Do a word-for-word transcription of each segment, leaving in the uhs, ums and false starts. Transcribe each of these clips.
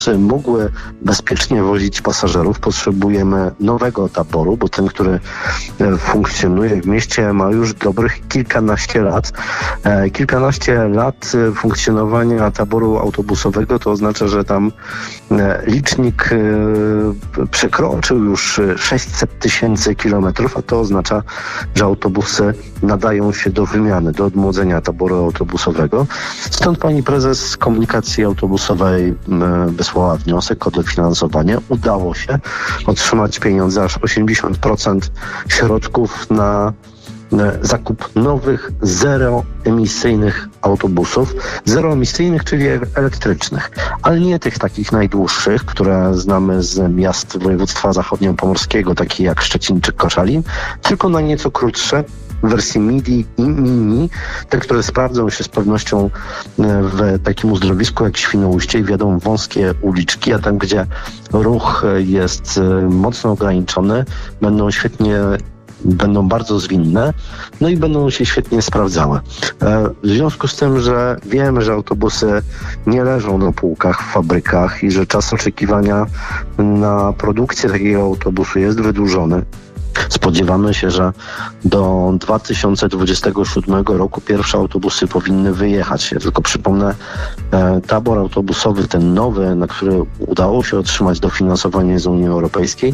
mogły bezpiecznie wozić pasażerów, potrzebujemy nowego taboru, bo ten, który funkcjonuje w mieście, ma już dobrych kilkanaście lat. Kilkanaście lat funkcjonowania taboru autobusowego to oznacza, że tam licznik przekroczył już sześćset tysięcy kilometrów, a to oznacza, że autobusy nadają się do wymiany, do odmłodzenia taboru autobusowego. Stąd pani prezes komunikacji autobusowej wysłała wniosek o dofinansowanie. Udało się otrzymać pieniądze, aż osiemdziesiąt procent środków na zakup nowych, zeroemisyjnych autobusów. Zeroemisyjnych, czyli elektrycznych, ale nie tych takich najdłuższych, które znamy z miast województwa zachodniopomorskiego, takich jak Szczecin czy Koszalin, tylko na nieco krótsze, w wersji midi i mini, te, które sprawdzą się z pewnością w takim uzdrowisku jak Świnoujście i wjadą wąskie uliczki, a tam, gdzie ruch jest mocno ograniczony, będą świetnie będą bardzo zwinne, no i będą się świetnie sprawdzały. W związku z tym, że wiemy, że autobusy nie leżą na półkach w fabrykach i że czas oczekiwania na produkcję takiego autobusu jest wydłużony, spodziewamy się, że do dwa tysiące dwudziestego siódmego roku pierwsze autobusy powinny wyjechać. Ja tylko przypomnę, tabor autobusowy, ten nowy, na który udało się otrzymać dofinansowanie z Unii Europejskiej,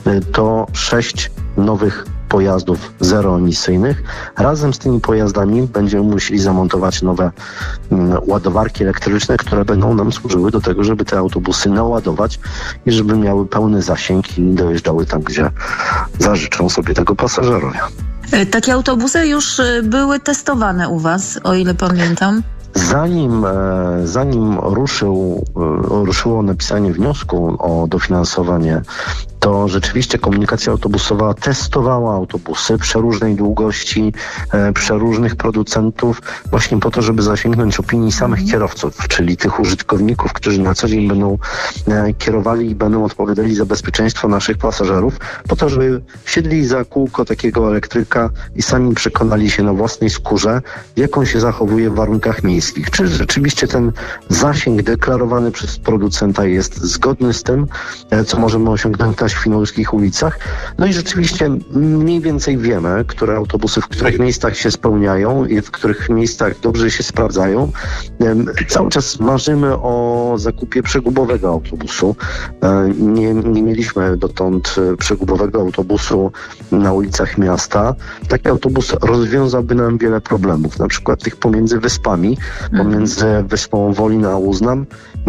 to sześć nowych pojazdów zeroemisyjnych. Razem z tymi pojazdami będziemy musieli zamontować nowe mm, ładowarki elektryczne, które będą nam służyły do tego, żeby te autobusy naładować i żeby miały pełny zasięg i dojeżdżały tam, gdzie zażyczą sobie tego pasażerowie. Takie autobusy już były testowane u was, o ile pamiętam. Zanim, zanim ruszył, ruszyło napisanie wniosku o dofinansowanie, to rzeczywiście komunikacja autobusowa testowała autobusy przeróżnej długości, e, przeróżnych producentów, właśnie po to, żeby zasięgnąć opinii samych kierowców, czyli tych użytkowników, którzy na co dzień będą e, kierowali i będą odpowiadali za bezpieczeństwo naszych pasażerów, po to, żeby wsiedli za kółko takiego elektryka i sami przekonali się na własnej skórze, jak on się zachowuje w warunkach miejskich. Czy rzeczywiście ten zasięg deklarowany przez producenta jest zgodny z tym, e, co możemy osiągnąć na świnoujskich ulicach. No i rzeczywiście mniej więcej wiemy, które autobusy w których miejscach się spełniają i w których miejscach dobrze się sprawdzają. Cały czas marzymy o zakupie przegubowego autobusu. Nie, nie mieliśmy dotąd przegubowego autobusu na ulicach miasta. Taki autobus rozwiązałby nam wiele problemów, na przykład tych pomiędzy wyspami, pomiędzy wyspą Wolin a Uznam,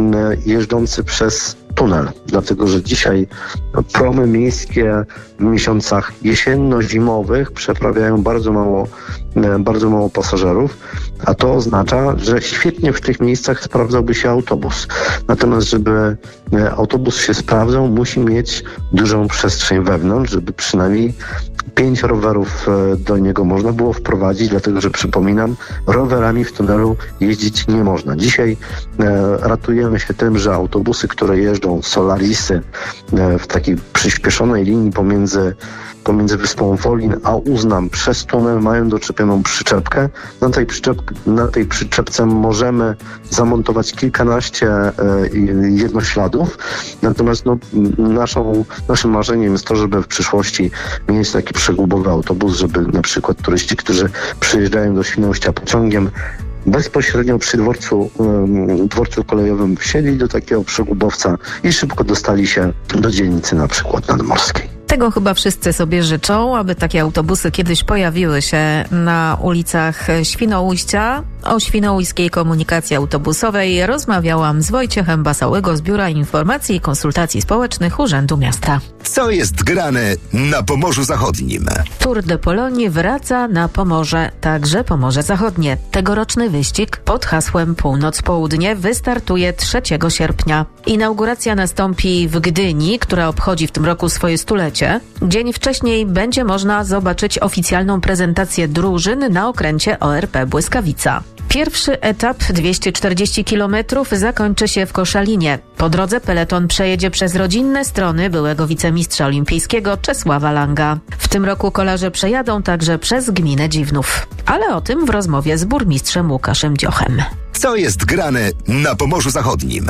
jeżdżący przez tunel, dlatego że dzisiaj promy miejskie w miesiącach jesienno-zimowych przeprawiają bardzo mało, bardzo mało pasażerów, a to oznacza, że świetnie w tych miejscach sprawdzałby się autobus. Natomiast żeby autobus się sprawdzał, musi mieć dużą przestrzeń wewnątrz, żeby przynajmniej pięć rowerów do niego można było wprowadzić, dlatego że przypominam, rowerami w tunelu jeździć nie można. Dzisiaj e, ratujemy się tym, że autobusy, które jeżdżą, Solarisy, e, w takiej przyspieszonej linii pomiędzy pomiędzy wyspą Wolin a Uznam przez tunel mają doczepioną przyczepkę. Na tej, przyczep, na tej przyczepce możemy zamontować kilkanaście e, jednośladów. Natomiast no, naszą, naszym marzeniem jest to, żeby w przyszłości mieć taki przegubowy autobus, żeby na przykład turyści, którzy przyjeżdżają do Świnoujścia pociągiem, bezpośrednio przy dworcu, um, dworcu kolejowym wsiedli do takiego przegubowca i szybko dostali się do dzielnicy na przykład nadmorskiej. Tego chyba wszyscy sobie życzą, aby takie autobusy kiedyś pojawiły się na ulicach Świnoujścia. O świnoujskiej komunikacji autobusowej rozmawiałam z Wojciechem Basałygo z Biura Informacji i Konsultacji Społecznych Urzędu Miasta. Co jest grane na Pomorzu Zachodnim? Tour de Pologne wraca na Pomorze, także Pomorze Zachodnie. Tegoroczny wyścig pod hasłem Północ-Południe wystartuje trzeciego sierpnia. Inauguracja nastąpi w Gdyni, która obchodzi w tym roku swoje stulecie. Dzień wcześniej będzie można zobaczyć oficjalną prezentację drużyn na okręcie O R P Błyskawica. Pierwszy etap, dwieście czterdzieści kilometrów, zakończy się w Koszalinie. Po drodze peleton przejedzie przez rodzinne strony byłego wicemistrza olimpijskiego Czesława Langa. W tym roku kolarze przejadą także przez gminę Dziwnów. Ale o tym w rozmowie z burmistrzem Łukaszem Dziochem. Co jest grane na Pomorzu Zachodnim?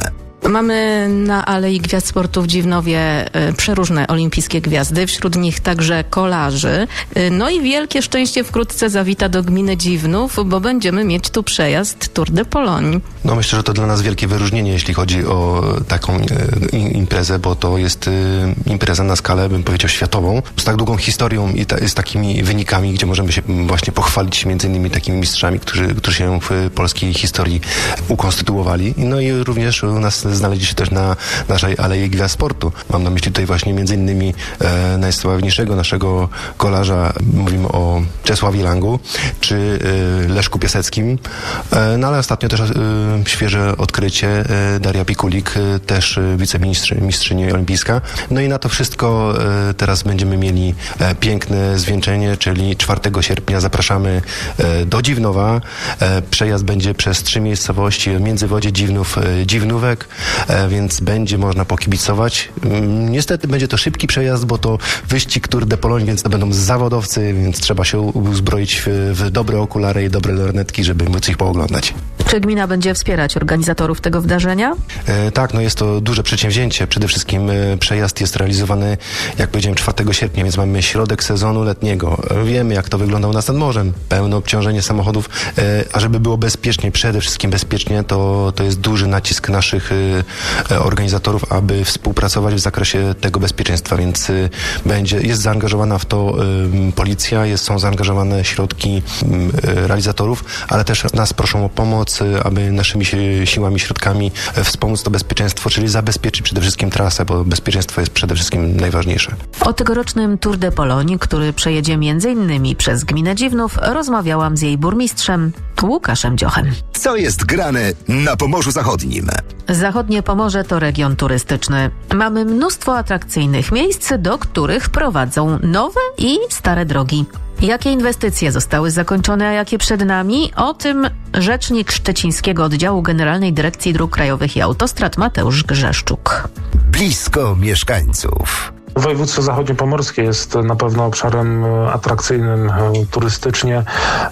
Mamy na Alei Gwiazd Sportu w Dziwnowie y, przeróżne olimpijskie gwiazdy, wśród nich także kolarzy. Y, no i wielkie szczęście wkrótce zawita do gminy Dziwnów, bo będziemy mieć tu przejazd Tour de Pologne. No myślę, że to dla nas wielkie wyróżnienie, jeśli chodzi o taką y, imprezę, bo to jest y, impreza na skalę, bym powiedział, światową, z tak długą historią i ta, z takimi wynikami, gdzie możemy się właśnie pochwalić między innymi takimi mistrzami, którzy, którzy się w polskiej historii ukonstytuowali. No i również u nas znaleźli się też na naszej Alei Gwiazd Sportu. Mam na myśli tutaj właśnie między innymi e, najsławniejszego naszego kolarza, mówimy o Czesławie Langu, czy e, Leszku Piaseckim, e, no ale ostatnio też e, świeże odkrycie e, Daria Pikulik, e, też e, wiceministrzyni olimpijska. No i na to wszystko e, teraz będziemy mieli e, piękne zwieńczenie, czyli czwartego sierpnia zapraszamy e, do Dziwnowa. E, przejazd będzie przez trzy miejscowości, Międzywodzie, Dziwnów, e, Dziwnówek, e, więc będzie można pokibicować. Mm, niestety będzie to szybki przejazd, bo to wyścig Tour de Pologne, więc to będą zawodowcy, więc trzeba się uzbroić w, w dobre okulary i dobre lornetki, żeby móc ich pooglądać. Czy gmina będzie wspierać organizatorów tego wydarzenia? E, tak, no jest to duże przedsięwzięcie. Przede wszystkim e, przejazd jest realizowany, jak powiedziałem, czwartego sierpnia, więc mamy środek sezonu letniego. E, wiemy, jak to wygląda u nas nad morzem. Pełne obciążenie samochodów, e, a żeby było bezpiecznie, przede wszystkim bezpiecznie, to, to jest duży nacisk naszych e, organizatorów, aby współpracować w zakresie tego bezpieczeństwa, więc e, będzie, jest zaangażowana w to e, policja, jest, są zaangażowane środki e, realizatorów, ale też nas proszą o pomoc, e, aby naszymi siłami, środkami e, wspomóc to bezpieczeństwo, czyli zabezpieczyć przede wszystkim trasę, bo bezpieczeństwo jest przede wszystkim najważniejsze. O tegorocznym Tour de Pologne, który przejedzie między innymi przez gminę Dziwnów, rozmawiałam z jej burmistrzem Łukaszem Dziochem. Co jest grane na Pomorzu Zachodnim? Zachodnie Pomorze to region turystyczny. Mamy mnóstwo atrakcyjnych miejsc, do których prowadzą nowe i stare drogi. Jakie inwestycje zostały zakończone, a jakie przed nami? O tym rzecznik Szczecińskiego Oddziału Generalnej Dyrekcji Dróg Krajowych i Autostrad Mateusz Grzeszczuk. Blisko mieszkańców. Województwo zachodniopomorskie jest na pewno obszarem atrakcyjnym turystycznie.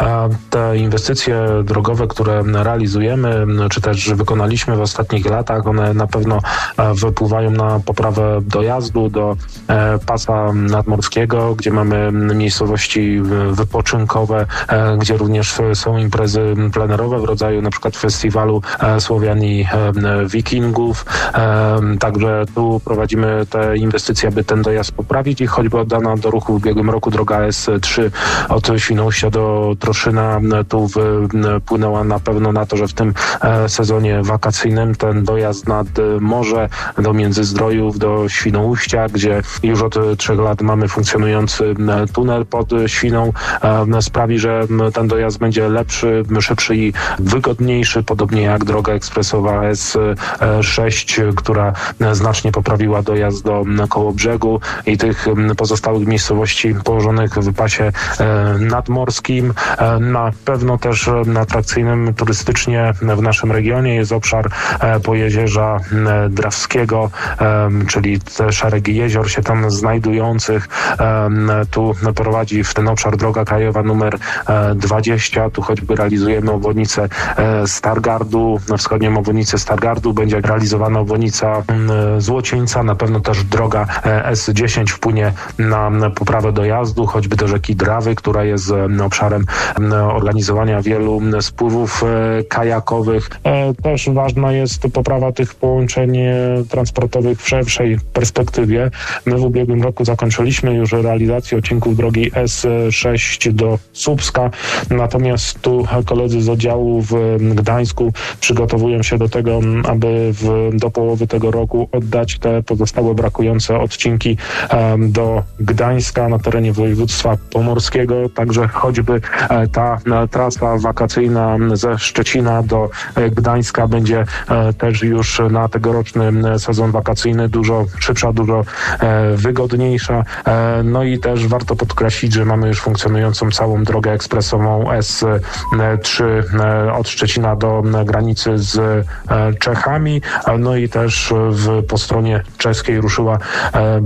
Te inwestycje drogowe, które realizujemy, czy też wykonaliśmy w ostatnich latach, one na pewno wypływają na poprawę dojazdu do pasa nadmorskiego, gdzie mamy miejscowości wypoczynkowe, gdzie również są imprezy plenerowe w rodzaju na przykład festiwalu Słowian i Wikingów. Także tu prowadzimy te inwestycje, aby ten dojazd poprawić i choćby oddana do ruchu w ubiegłym roku droga S trzy od Świnoujścia do Troszyna tu wpłynęła na pewno na to, że w tym sezonie wakacyjnym ten dojazd nad morze do Międzyzdrojów, do Świnoujścia, gdzie już od trzech lat mamy funkcjonujący tunel pod Świną, sprawi, że ten dojazd będzie lepszy, szybszy i wygodniejszy, podobnie jak droga ekspresowa S sześć, która znacznie poprawiła dojazd do Kołobrzegu i tych pozostałych miejscowości położonych w pasie nadmorskim. Na pewno też atrakcyjnym turystycznie w naszym regionie jest obszar Pojezierza Drawskiego, czyli te szeregi jezior się tam znajdujących. Tu prowadzi w ten obszar droga krajowa numer dwadzieścia. Tu choćby realizujemy obwodnicę Stargardu, wschodnią obwodnicę Stargardu. Będzie realizowana obwodnica Złocieńca. Na pewno też droga S dziesięć wpłynie na poprawę dojazdu, choćby do rzeki Drawy, która jest obszarem organizowania wielu spływów kajakowych. Też ważna jest poprawa tych połączeń transportowych w szerszej perspektywie. My w ubiegłym roku zakończyliśmy już realizację odcinków drogi S sześć do Słupska, natomiast tu koledzy z oddziału w Gdańsku przygotowują się do tego, aby w, do połowy tego roku oddać te pozostałe brakujące odcinki do Gdańska na terenie województwa pomorskiego. Także choćby ta trasa wakacyjna ze Szczecina do Gdańska będzie też już na tegoroczny sezon wakacyjny dużo szybsza, dużo wygodniejsza. No i też warto podkreślić, że mamy już funkcjonującą całą drogę ekspresową S trzy od Szczecina do granicy z Czechami. No i też w, po stronie czeskiej ruszyła budowa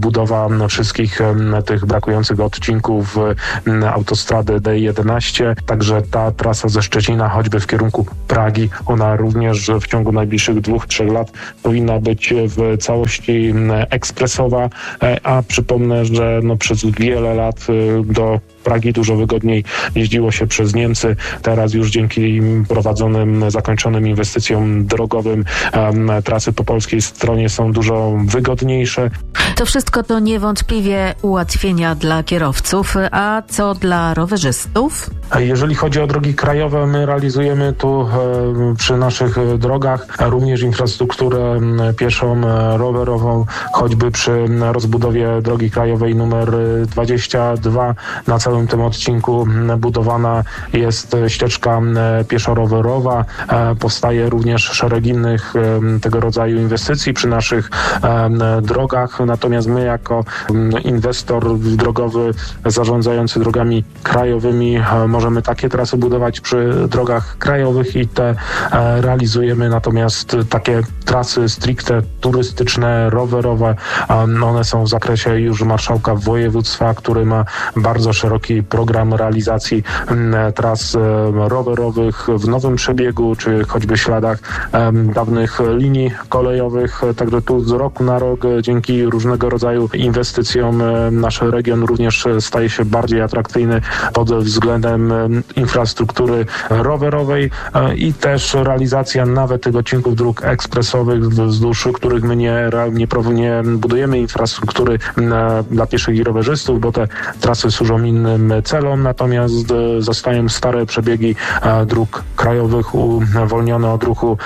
budowa wszystkich tych brakujących odcinków autostrady D jedenaście, także ta trasa ze Szczecina choćby w kierunku Pragi, ona również w ciągu najbliższych dwóch, trzech lat powinna być w całości ekspresowa, a przypomnę, że no przez wiele lat do Pragi dużo wygodniej jeździło się przez Niemcy. Teraz już dzięki prowadzonym, zakończonym inwestycjom drogowym um, trasy po polskiej stronie są dużo wygodniejsze. To wszystko to niewątpliwie ułatwienia dla kierowców, a co dla rowerzystów? Jeżeli chodzi o drogi krajowe, my realizujemy tu e, przy naszych drogach również infrastrukturę pieszą, rowerową, choćby przy rozbudowie drogi krajowej numer dwadzieścia dwa. Na całym tym odcinku budowana jest ścieżka pieszo-rowerowa. E, powstaje również szereg innych e, tego rodzaju inwestycji przy naszych e, drogach. Natomiast my jako inwestor drogowy zarządzający drogami krajowymi e, możemy takie trasy budować przy drogach krajowych i te e, realizujemy, natomiast takie trasy stricte turystyczne, rowerowe, e, one są w zakresie już marszałka województwa, który ma bardzo szeroki program realizacji m, tras e, rowerowych w nowym przebiegu, czy choćby śladach e, dawnych linii kolejowych. Także tu z roku na rok e, dzięki różnego rodzaju inwestycjom e, nasz region również staje się bardziej atrakcyjny pod względem infrastruktury rowerowej i też realizacja nawet tych odcinków dróg ekspresowych, wzdłuż których my nie, nie, nie budujemy infrastruktury dla pieszych i rowerzystów, bo te trasy służą innym celom, natomiast zostają stare przebiegi dróg krajowych uwolnione od ruchu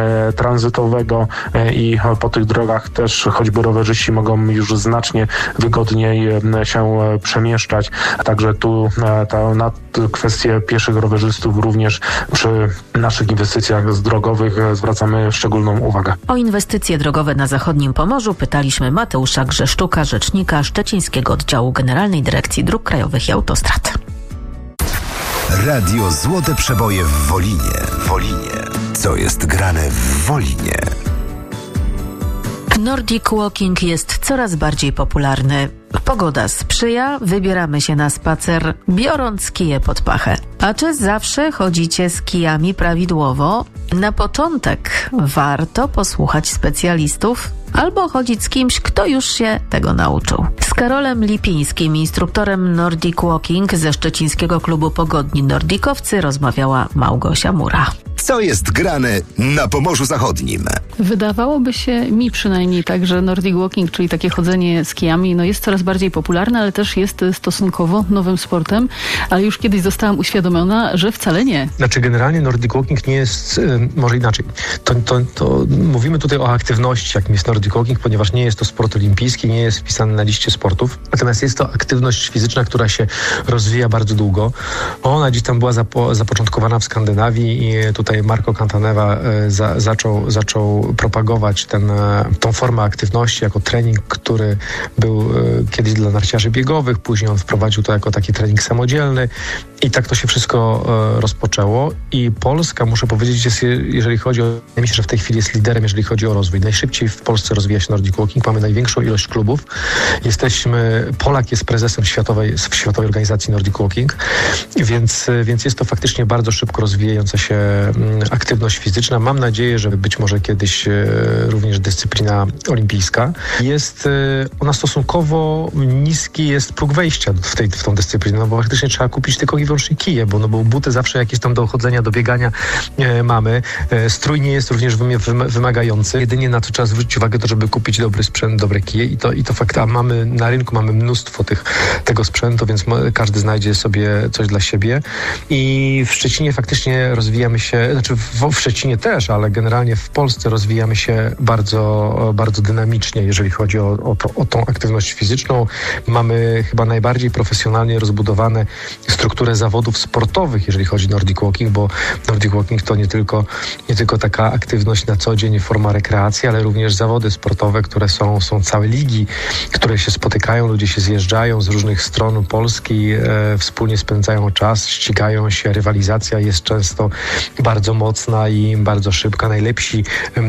tranzytowego i po tych drogach też choćby rowerzyści mogą już znacznie wygodniej się przemieszczać. Także tu ta, na kwestię pieszych rowerzystów również przy naszych inwestycjach drogowych zwracamy szczególną uwagę. O inwestycje drogowe na zachodnim Pomorzu pytaliśmy Mateusza Grzeszczuka, rzecznika Szczecińskiego Oddziału Generalnej Dyrekcji Dróg Krajowych i Autostrad. Radio Złote Przeboje w Wolinie. Wolinie. Co jest grane w Wolinie? Nordic Walking jest coraz bardziej popularny. Pogoda sprzyja, wybieramy się na spacer, biorąc kije pod pachę. A czy zawsze chodzicie z kijami prawidłowo? Na początek warto posłuchać specjalistów albo chodzić z kimś, kto już się tego nauczył. Z Karolem Lipińskim, instruktorem Nordic Walking ze Szczecińskiego Klubu Pogodni Nordikowcy, rozmawiała Małgosia Mura. Co jest grane na Pomorzu Zachodnim? Wydawałoby się mi przynajmniej tak, że Nordic Walking, czyli takie chodzenie z kijami, no jest coraz bardziej popularne, ale też jest stosunkowo nowym sportem, ale już kiedyś zostałam uświadomiona, że wcale nie. Znaczy generalnie Nordic Walking nie jest, może inaczej, to, to, to mówimy tutaj o aktywności, jakim jest Nordic Walking, ponieważ nie jest to sport olimpijski, nie jest wpisany na liście sportów, natomiast jest to aktywność fizyczna, która się rozwija bardzo długo. Ona gdzieś tam była zapo, zapoczątkowana w Skandynawii i tutaj Marco Cantaneva e, za, zaczął, zaczął propagować ten, e, tą formę aktywności jako trening, który był e, kiedyś dla narciarzy biegowych, później on wprowadził to jako taki trening samodzielny i tak to się wszystko e, rozpoczęło i Polska, muszę powiedzieć, jest, jeżeli chodzi o, myślę, że w tej chwili jest liderem, jeżeli chodzi o rozwój. Najszybciej w Polsce rozwija się Nordic Walking, mamy największą ilość klubów. Jesteśmy, Polak jest prezesem światowej, światowej organizacji Nordic Walking, więc, więc jest to faktycznie bardzo szybko rozwijająca się aktywność fizyczna. Mam nadzieję, że być może kiedyś również dyscyplina olimpijska. Jest ona stosunkowo niski, jest próg wejścia w, tej, w tą dyscyplinę, no bo faktycznie trzeba kupić tylko i wyłącznie kije, bo, no bo buty zawsze jakieś tam do chodzenia, do biegania e, mamy. E, strój nie jest również wymagający. Jedynie na to trzeba zwrócić uwagę, to żeby kupić dobry sprzęt, dobre kije i to, i to fakt, a mamy na rynku mamy mnóstwo tych, tego sprzętu, więc każdy znajdzie sobie coś dla siebie. I w Szczecinie faktycznie rozwijamy się, znaczy w, w Szczecinie też, ale generalnie w Polsce rozwijamy się bardzo, bardzo dynamicznie, jeżeli chodzi o, o, to, o tą aktywność fizyczną. Mamy chyba najbardziej profesjonalnie rozbudowane strukturę zawodów sportowych, jeżeli chodzi o Nordic Walking, bo Nordic Walking to nie tylko, nie tylko taka aktywność na co dzień, forma rekreacji, ale również zawody sportowe, które są, są całe ligi, które się spotykają, ludzie się zjeżdżają z różnych stron Polski, e, wspólnie spędzają czas, ścigają się, rywalizacja jest często bardzo bardzo mocna i bardzo szybka. Najlepsi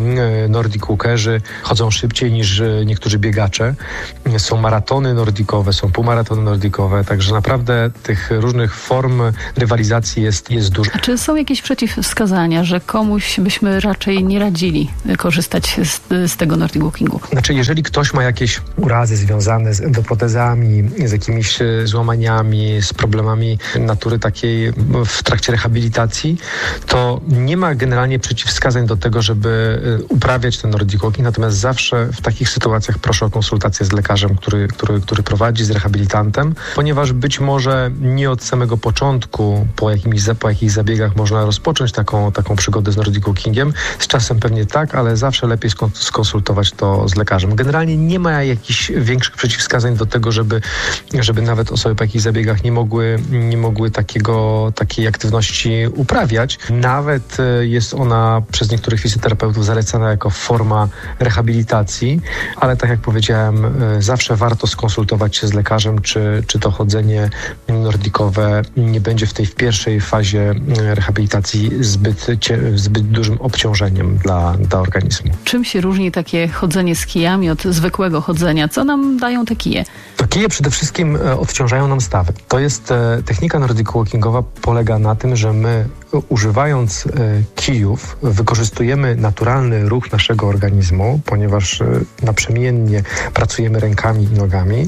Nordic Walkerzy chodzą szybciej niż niektórzy biegacze. Są maratony nordikowe, są półmaratony nordikowe, także naprawdę tych różnych form rywalizacji jest, jest dużo. A czy są jakieś przeciwwskazania, że komuś byśmy raczej nie radzili korzystać z, z tego Nordic Walkingu? Znaczy, jeżeli ktoś ma jakieś urazy związane z endoprotezami, z jakimiś złamaniami, z problemami natury takiej w trakcie rehabilitacji, to nie ma generalnie przeciwwskazań do tego, żeby uprawiać ten Nordic Walking, natomiast zawsze w takich sytuacjach proszę o konsultację z lekarzem, który, który, który prowadzi, z rehabilitantem, ponieważ być może nie od samego początku, po jakimś, po jakichś zabiegach można rozpocząć taką, taką przygodę z Nordic Walkingiem. Z czasem pewnie tak, ale zawsze lepiej skonsultować to z lekarzem. Generalnie nie ma jakichś większych przeciwwskazań do tego, żeby, żeby nawet osoby po jakichś zabiegach nie mogły, nie mogły takiego, takiej aktywności uprawiać. Nawet jest ona przez niektórych fizjoterapeutów zalecana jako forma rehabilitacji, ale tak jak powiedziałem, zawsze warto skonsultować się z lekarzem, czy, czy to chodzenie nordikowe nie będzie w tej w pierwszej fazie rehabilitacji zbyt, zbyt dużym obciążeniem dla, dla organizmu. Czym się różni takie chodzenie z kijami od zwykłego chodzenia? Co nam dają te kije? To kije przede wszystkim odciążają nam stawy. To jest technika Nordic Walkingowa, polega na tym, że my używając kijów wykorzystujemy naturalny ruch naszego organizmu, ponieważ naprzemiennie pracujemy rękami i nogami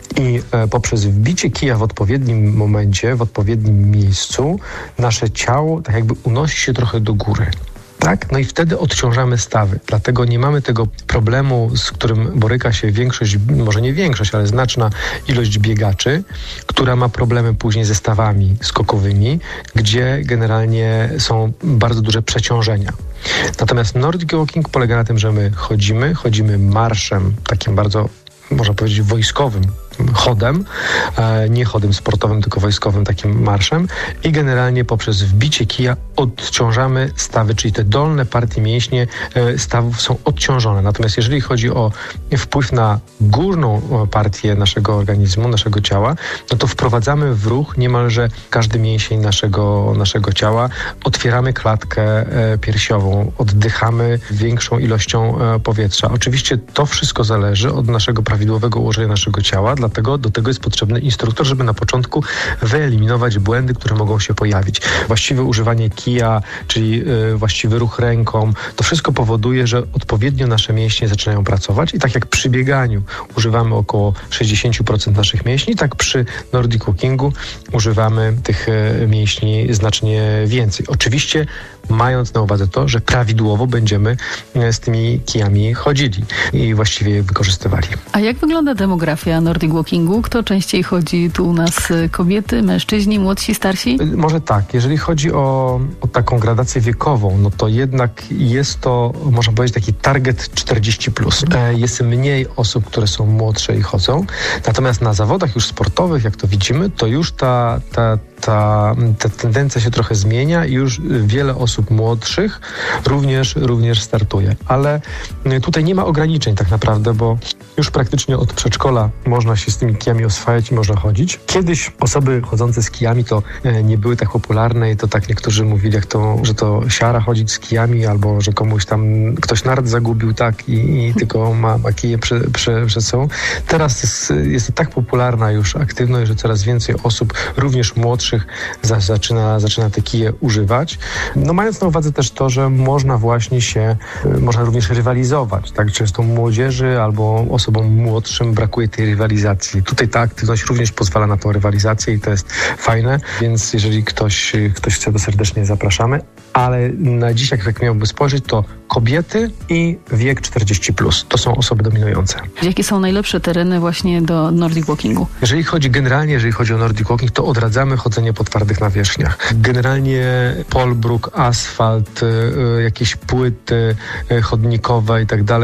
i poprzez wbicie kija w odpowiednim momencie, w odpowiednim miejscu nasze ciało tak jakby unosi się trochę do góry. Tak? No i wtedy odciążamy stawy. Dlatego nie mamy tego problemu, z którym boryka się większość, może nie większość, ale znaczna ilość biegaczy, która ma problemy później ze stawami skokowymi, gdzie generalnie są bardzo duże przeciążenia. Natomiast Nordic Walking polega na tym, że my chodzimy, chodzimy marszem, takim bardzo, można powiedzieć, wojskowym chodem, nie chodem sportowym, tylko wojskowym takim marszem i generalnie poprzez wbicie kija odciążamy stawy, czyli te dolne partie mięśnie stawów są odciążone. Natomiast jeżeli chodzi o wpływ na górną partię naszego organizmu, naszego ciała, no to wprowadzamy w ruch niemalże każdy mięsień naszego, naszego ciała, otwieramy klatkę piersiową, oddychamy większą ilością powietrza. Oczywiście to wszystko zależy od naszego prawidłowego ułożenia naszego ciała, dlatego do tego jest potrzebny instruktor, żeby na początku wyeliminować błędy, które mogą się pojawić. Właściwe używanie kija, czyli y, właściwy ruch ręką, to wszystko powoduje, że odpowiednio nasze mięśnie zaczynają pracować i tak jak przy bieganiu używamy około sześćdziesiąt procent naszych mięśni, tak przy Nordic Walkingu używamy tych y, mięśni znacznie więcej. Oczywiście mając na uwadze to, że prawidłowo będziemy z tymi kijami chodzili i właściwie je wykorzystywali. A jak wygląda demografia Nordic Walkingu? Kto częściej chodzi tu u nas? Kobiety, mężczyźni, młodsi, starsi? Może tak. Jeżeli chodzi o, o taką gradację wiekową, no to jednak jest to, można powiedzieć, taki target czterdzieści plus. Jest mniej osób, które są młodsze i chodzą. Natomiast na zawodach już sportowych, jak to widzimy, to już ta, ta, ta, ta tendencja się trochę zmienia i już wiele osób młodszych również, również startuje. Ale tutaj nie ma ograniczeń tak naprawdę, bo już praktycznie od przedszkola można się z tymi kijami oswajać i można chodzić. Kiedyś osoby chodzące z kijami to nie były tak popularne i to tak niektórzy mówili, jak to, że to siara chodzić z kijami albo że komuś tam ktoś nart zagubił tak i, i tylko ma, ma kije przed prze, prze sobą. Teraz jest, jest to tak popularna już aktywność, że coraz więcej osób, również młodszych, za, zaczyna, zaczyna te kije używać. No mając na uwadze też to, że można właśnie się, można również rywalizować. Tak? Często młodzieży albo osobom młodszym brakuje tej rywalizacji. Tutaj ta aktywność również pozwala na tą rywalizację i to jest fajne, więc jeżeli ktoś, ktoś chce, to serdecznie zapraszamy. Ale na dziś, jak tak miałby spojrzeć, to kobiety i wiek czterdzieści plus. To są osoby dominujące. Jakie są najlepsze tereny właśnie do Nordic Walkingu? Jeżeli chodzi generalnie, jeżeli chodzi o Nordic Walking, to odradzamy chodzenie po twardych nawierzchniach. Generalnie polbruk, asfalt, y, jakieś płyty y, chodnikowe i tak dalej,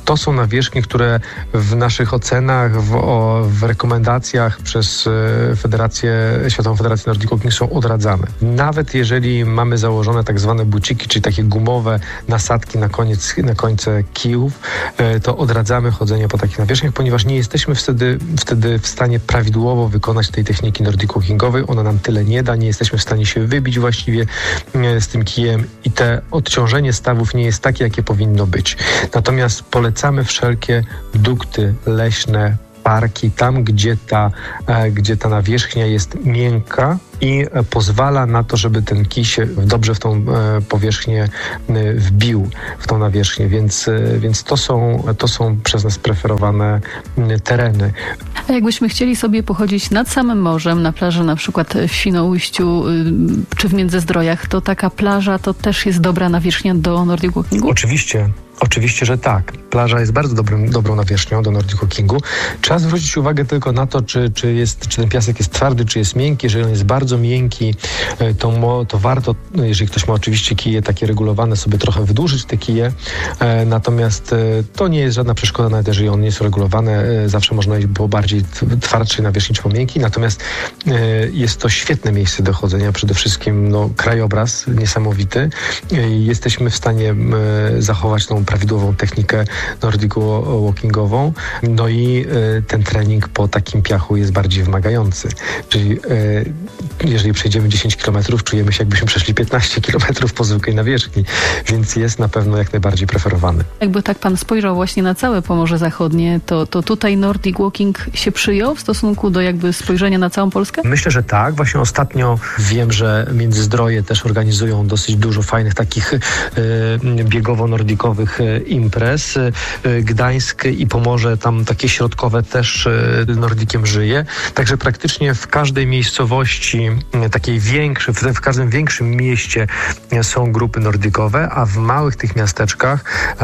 to są nawierzchnie, które w naszych ocenach, w, o, w rekomendacjach przez Federację, Światową Federację Nordic Walking są odradzane. Nawet jeżeli mamy założone tak zwane buciki, czyli takie gumowe nasadki na koniec, na końce kijów, to odradzamy chodzenie po takich nawierzchniach, ponieważ nie jesteśmy wtedy, wtedy w stanie prawidłowo wykonać tej techniki nordic walkingowej. Ona nam tyle nie da, nie jesteśmy w stanie się wybić właściwie z tym kijem i te odciążenie stawów nie jest takie, jakie powinno być. Natomiast polecamy wszelkie dukty leśne, parki, tam gdzie ta, gdzie ta nawierzchnia jest miękka i pozwala na to, żeby ten kij się dobrze w tą powierzchnię wbił, w tą nawierzchnię, więc, więc to są, to są przez nas preferowane tereny. A jakbyśmy chcieli sobie pochodzić nad samym morzem, na plaży na przykład w Świnoujściu czy w Międzyzdrojach, to taka plaża to też jest dobra nawierzchnia do nordic walkingu? Oczywiście. Oczywiście, że tak. Plaża jest bardzo dobrym, dobrą nawierzchnią do nordic walkingu. Trzeba zwrócić uwagę tylko na to, czy, czy, jest, czy ten piasek jest twardy, czy jest miękki. Jeżeli on jest bardzo miękki, to, to warto, jeżeli ktoś ma oczywiście kije takie regulowane, sobie trochę wydłużyć te kije. Natomiast to nie jest żadna przeszkoda, nawet jeżeli on nie jest regulowany. Zawsze można iść po bardziej twardszej nawierzchni, czy po miękkiej. Natomiast jest to świetne miejsce do chodzenia. Przede wszystkim no, krajobraz niesamowity. Jesteśmy w stanie zachować tą prawidłową technikę nordic walkingową, no i y, ten trening po takim piachu jest bardziej wymagający. Czyli y, jeżeli przejdziemy dziesięć kilometrów, czujemy się, jakbyśmy przeszli piętnaście kilometrów po zwykłej nawierzchni, więc jest na pewno jak najbardziej preferowany. Jakby tak pan spojrzał właśnie na całe Pomorze Zachodnie, to, to tutaj nordic walking się przyjął w stosunku do jakby spojrzenia na całą Polskę? Myślę, że tak. Właśnie ostatnio wiem, że Międzyzdroje też organizują dosyć dużo fajnych takich y, biegowo-nordikowych imprez. Gdańsk i Pomorze, tam takie środkowe też Nordikiem żyje. Także praktycznie w każdej miejscowości, takiej większej, w każdym większym mieście są grupy nordikowe, a w małych tych miasteczkach,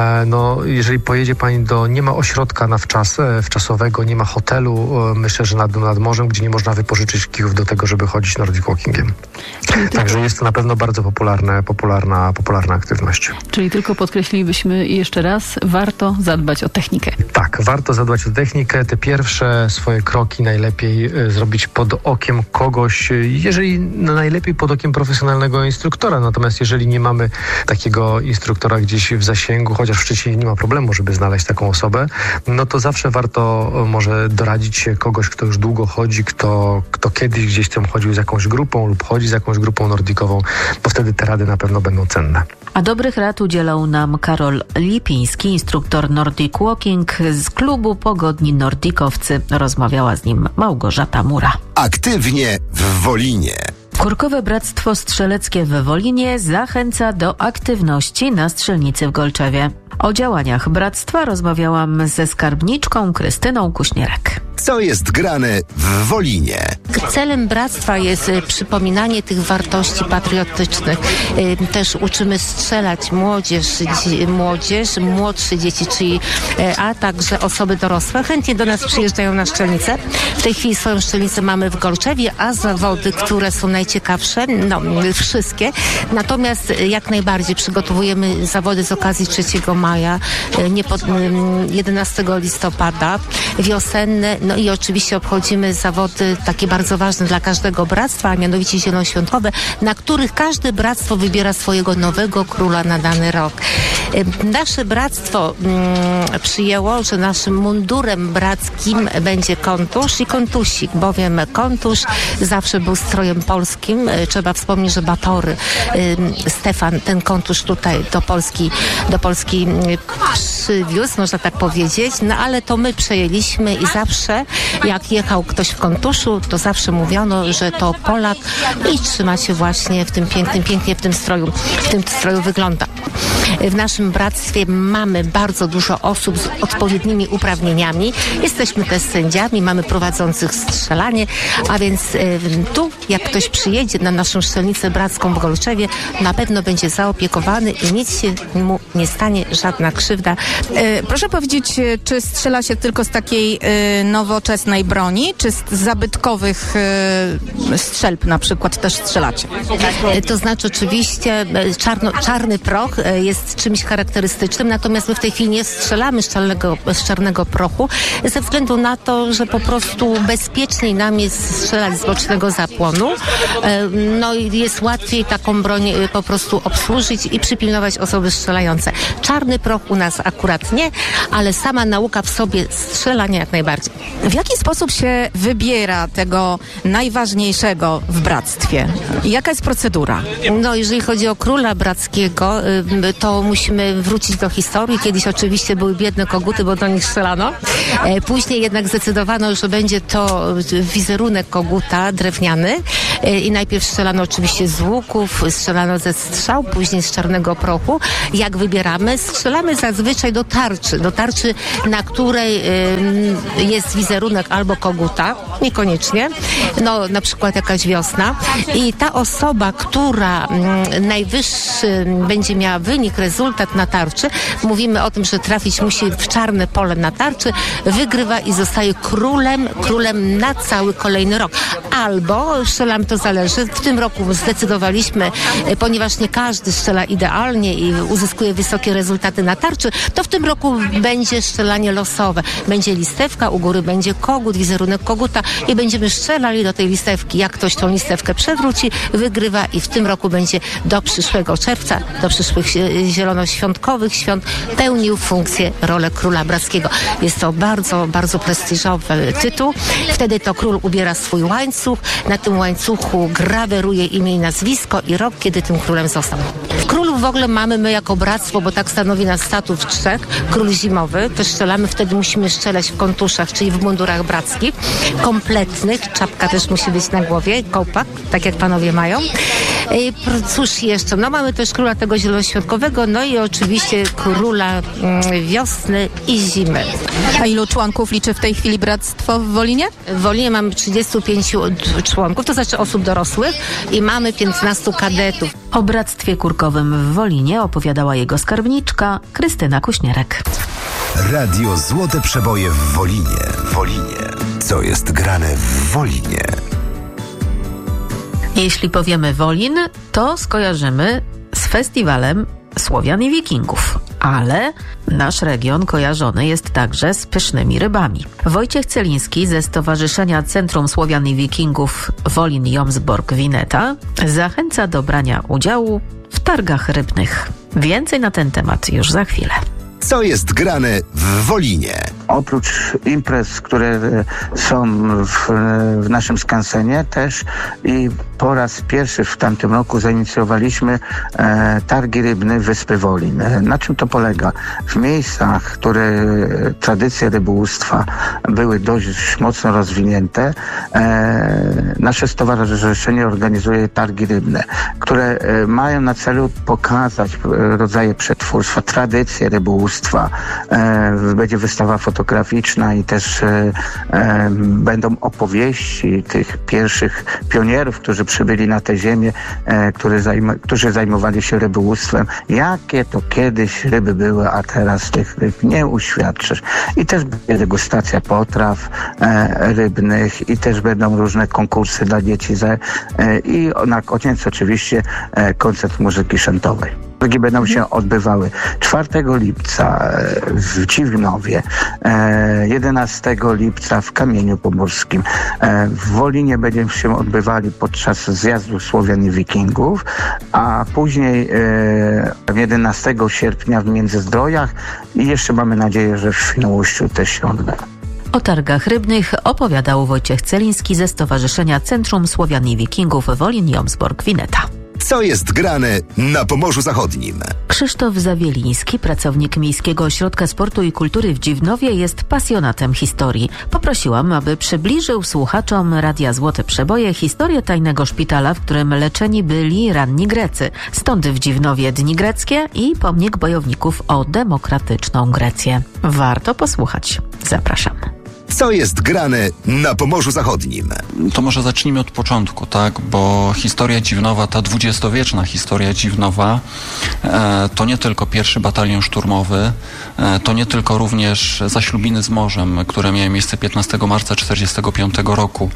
no jeżeli pojedzie pani do, nie ma ośrodka na wczas, wczasowego, nie ma hotelu, myślę, że nad, nad morzem, gdzie nie można wypożyczyć kijów do tego, żeby chodzić nordic walkingiem. Także jest to na pewno bardzo popularne, popularna, popularna aktywność. Czyli tylko podkreślilibyśmy jeszcze raz, warto zadbać o technikę. Tak, warto zadbać o technikę. Te pierwsze swoje kroki najlepiej y, zrobić pod okiem kogoś, y, jeżeli no, najlepiej pod okiem profesjonalnego instruktora. Natomiast jeżeli nie mamy takiego instruktora gdzieś w zasięgu, chociaż w Szczecinie nie ma problemu, żeby znaleźć taką osobę, no to zawsze warto y, może doradzić się kogoś, kto już długo chodzi, kto, kto kiedyś gdzieś tam chodził z jakąś grupą lub chodzi z jakąś grupą nordikową, bo wtedy te rady na pewno będą cenne. A dobrych rad udzielał nam Karol Lipiński, instruktor Nordic Walking z klubu Pogodni Nordikowcy. Rozmawiała z nim Małgorzata Mura. Aktywnie w Wolinie. Kurkowe Bractwo Strzeleckie w Wolinie zachęca do aktywności na strzelnicy w Golczewie. O działaniach bractwa rozmawiałam ze skarbniczką Krystyną Kuśnierek. Co jest grane w Wolinie? Celem bractwa jest przypominanie tych wartości patriotycznych. Też uczymy strzelać młodzież, młodzież, młodsze dzieci, czyli, a także osoby dorosłe. Chętnie do nas przyjeżdżają na strzelnicę. W tej chwili swoją strzelnicę mamy w Golczewie, a zawody, które są najciekawsze, no wszystkie. Natomiast jak najbardziej przygotowujemy zawody z okazji trzeciego maja, nie pod, jedenastego listopada, wiosenne, no i oczywiście obchodzimy zawody takie bardzo ważne dla każdego bractwa, a mianowicie zielonoświątkowe, na których każde bractwo wybiera swojego nowego króla na dany rok. Nasze bractwo mm, przyjęło, że naszym mundurem brackim będzie kontusz i kontusik, bowiem kontusz zawsze był strojem polskim. Trzeba wspomnieć, że Batory, y, Stefan ten kontusz tutaj do Polski, do Polski przywiózł, można tak powiedzieć, no ale to my przejęliśmy i zawsze jak jechał ktoś w kontuszu, to zawsze mówiono, że to Polak i trzyma się właśnie w tym pięknym, pięknie w tym stroju, w tym stroju wygląda. W naszym bractwie mamy bardzo dużo osób z odpowiednimi uprawnieniami. Jesteśmy też sędziami, mamy prowadzących strzelanie, a więc y, tu, jak ktoś przyjedzie na naszą strzelnicę bracką w Golczewie, na pewno będzie zaopiekowany i nic się mu nie stanie, żadna krzywda. E, proszę powiedzieć, czy strzela się tylko z takiej e, nowoczesnej broni, czy z zabytkowych e, strzelb na przykład też strzelacie? E, to znaczy oczywiście czarno, czarny proch jest jest czymś charakterystycznym, natomiast my w tej chwili nie strzelamy z czarnego, z czarnego prochu ze względu na to, że po prostu bezpieczniej nam jest strzelać z bocznego zapłonu. No i jest łatwiej taką broń po prostu obsłużyć i przypilnować osoby strzelające. Czarny proch u nas akurat nie, ale sama nauka w sobie strzelania jak najbardziej. W jaki sposób się wybiera tego najważniejszego w bractwie? I jaka jest procedura? No, jeżeli chodzi o króla brackiego, to musimy wrócić do historii. Kiedyś oczywiście były biedne koguty, bo do nich strzelano. Później jednak zdecydowano, że będzie to wizerunek koguta drewniany i najpierw strzelano oczywiście z łuków, strzelano ze strzał, później z czarnego prochu. Jak wybieramy? Strzelamy zazwyczaj do tarczy, do tarczy, na której jest wizerunek albo koguta, niekoniecznie, no na przykład jakaś wiosna i ta osoba, która najwyższy będzie miała wynik, rezultat na tarczy, mówimy o tym, że trafić musi w czarne pole na tarczy, wygrywa i zostaje królem, królem na cały kolejny rok. Albo strzelam, to zależy, w tym roku zdecydowaliśmy, ponieważ nie każdy strzela idealnie i uzyskuje wysokie rezultaty na tarczy, to w tym roku będzie strzelanie losowe. Będzie listewka, u góry będzie kogut, wizerunek koguta i będziemy strzelali do tej listewki. Jak ktoś tą listewkę przewróci, wygrywa i w tym roku będzie do przyszłego czerwca, do przyszłych zielonoświątkowych świąt pełnił funkcję, rolę króla brackiego. Jest to bardzo, bardzo prestiżowy tytuł. Wtedy to król ubiera swój łańcuch, na tym łańcuchu graweruje imię i nazwisko i rok, kiedy tym królem został. W królów w ogóle mamy my jako bractwo, bo tak stanowi nas statut trzech, król zimowy, też strzelamy, wtedy musimy strzelać w kontuszach, czyli w mundurach brackich, kompletnych, czapka też musi być na głowie, kołpak, tak jak panowie mają. I cóż jeszcze, no mamy też króla tego zielonoświątkowego, no i oczywiście króla mm, wiosny i zimy. A ilu członków liczy w tej chwili bractwo w Wolinie? W Wolinie mamy trzydziestu pięciu członków, to znaczy osób dorosłych i mamy piętnastu kadetów. O bractwie kurkowym w Wolinie opowiadała jego skarbniczka Krystyna Kuśnierek. Radio Złote Przeboje w Wolinie. Wolinie. Co jest grane w Wolinie? Jeśli powiemy Wolin, to skojarzymy z festiwalem Słowian i Wikingów. Ale nasz region kojarzony jest także z pysznymi rybami. Wojciech Celiński ze Stowarzyszenia Centrum Słowian i Wikingów Wolin Jomsborg Wineta zachęca do brania udziału w targach rybnych. Więcej na ten temat już za chwilę. Co jest grane w Wolinie? Oprócz imprez, które są w, w naszym skansenie też i po raz pierwszy w tamtym roku zainicjowaliśmy e, targi rybne Wyspy Wolin. Na czym to polega? W miejscach, które tradycje rybołówstwa były dość mocno rozwinięte, e, nasze stowarzyszenie organizuje targi rybne, które e, mają na celu pokazać rodzaje przetwórstwa, tradycje rybołówstwa. E, będzie wystawa fotograficzna i też e, e, będą opowieści tych pierwszych pionierów, którzy przybyli na tę ziemię, e, którzy, zajm- którzy zajmowali się rybołówstwem. Jakie to kiedyś ryby były, a teraz tych ryb nie uświadczysz. I też będzie degustacja potraw e, rybnych i też będą różne konkursy dla dzieci ze, e, i na koniec oczywiście e, koncert muzyki szantowej. Targi będą się odbywały czwartego lipca w Dziwnowie, jedenastego lipca w Kamieniu Pomorskim. W Wolinie będziemy się odbywali podczas zjazdu Słowian i Wikingów, a później jedenastego sierpnia w Międzyzdrojach i jeszcze mamy nadzieję, że w Świnoujściu też się odbędą. O targach rybnych opowiadał Wojciech Celiński ze Stowarzyszenia Centrum Słowian i Wikingów Wolin Jomsborg Wineta. Co jest grane na Pomorzu Zachodnim? Krzysztof Zawieliński, pracownik Miejskiego Ośrodka Sportu i Kultury w Dziwnowie, jest pasjonatem historii. Poprosiłam, aby przybliżył słuchaczom Radia Złote Przeboje historię tajnego szpitala, w którym leczeni byli ranni Grecy. Stąd w Dziwnowie Dni Greckie i pomnik bojowników o demokratyczną Grecję. Warto posłuchać. Zapraszam. Co jest grane na Pomorzu Zachodnim? To może zacznijmy od początku, tak? Bo historia Dziwnowa, ta dwudziestowieczna historia Dziwnowa, e, to nie tylko pierwszy batalion szturmowy, e, to nie tylko również zaślubiny z morzem, które miały miejsce piętnastego marca tysiąc dziewięćset czterdziestego piątego roku,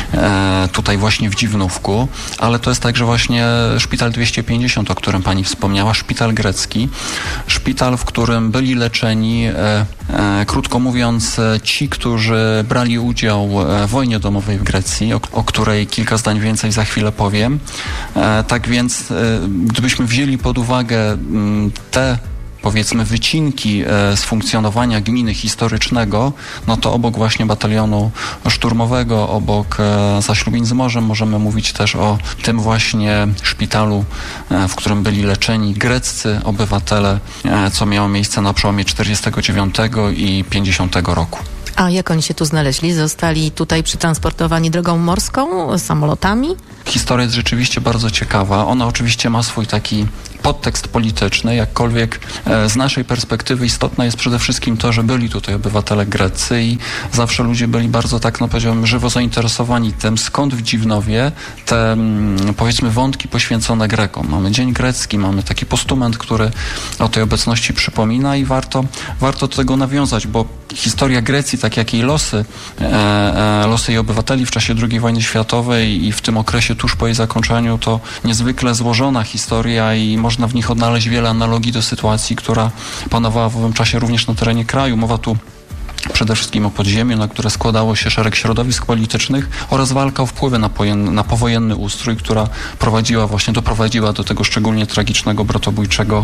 e, tutaj właśnie w Dziwnówku, ale to jest także właśnie szpital dwieście pięćdziesiąt, o którym pani wspomniała, szpital grecki, szpital, w którym byli leczeni, e, e, krótko mówiąc, ci, którzy brali udział w wojnie domowej w Grecji, o, o której kilka zdań więcej za chwilę powiem. E, tak więc, e, gdybyśmy wzięli pod uwagę m, te powiedzmy wycinki e, z funkcjonowania gminy historycznego, no to obok właśnie batalionu szturmowego, obok e, zaślubin z morzem możemy mówić też o tym właśnie szpitalu, e, w którym byli leczeni greccy obywatele, e, co miało miejsce na przełomie czterdziestego dziewiątego i pięćdziesiątego roku. A jak oni się tu znaleźli? Zostali tutaj przetransportowani drogą morską, samolotami? Historia jest rzeczywiście bardzo ciekawa. Ona oczywiście ma swój taki podtekst polityczny, jakkolwiek e, z naszej perspektywy istotne jest przede wszystkim to, że byli tutaj obywatele greccy i zawsze ludzie byli bardzo, tak no powiedziałbym, żywo zainteresowani tym, skąd w Dziwnowie te m, powiedzmy wątki poświęcone Grekom. Mamy Dzień Grecki, mamy taki postument, który o tej obecności przypomina i warto, warto do tego nawiązać, bo historia Grecji, tak jak jej losy, e, e, losy jej obywateli w czasie drugiej wojny światowej i w tym okresie tuż po jej zakończeniu, to niezwykle złożona historia i można w nich odnaleźć wiele analogii do sytuacji, która panowała w owym czasie również na terenie kraju. Mowa tu przede wszystkim o podziemiu, na które składało się szereg środowisk politycznych oraz walka o wpływy na, pojen, na powojenny ustrój, która prowadziła właśnie, doprowadziła do tego szczególnie tragicznego, bratobójczego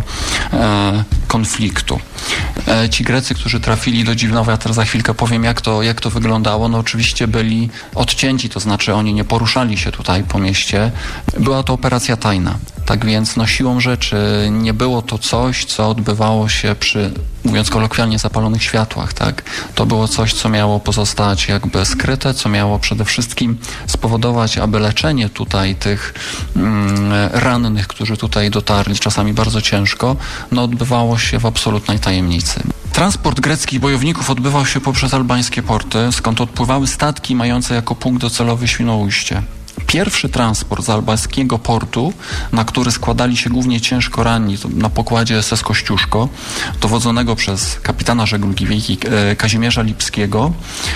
e, konfliktu. E, ci Grecy, którzy trafili do Dziwnowa, ja teraz za chwilkę powiem, jak to, jak to wyglądało, no oczywiście byli odcięci, to znaczy oni nie poruszali się tutaj po mieście. Była to operacja tajna. Tak więc no, siłą rzeczy nie było to coś, co odbywało się przy, mówiąc kolokwialnie, zapalonych światłach, tak? To było coś, co miało pozostać jakby skryte, co miało przede wszystkim spowodować, aby leczenie tutaj tych mm, rannych, którzy tutaj dotarli, czasami bardzo ciężko, no odbywało się w absolutnej tajemnicy. Transport greckich bojowników odbywał się poprzez albańskie porty, skąd odpływały statki mające jako punkt docelowy Świnoujście. Pierwszy transport z albańskiego portu, na który składali się głównie ciężko ranni na pokładzie S S Kościuszko, dowodzonego przez kapitana żeglugi wiejskiej Kazimierza Lipskiego,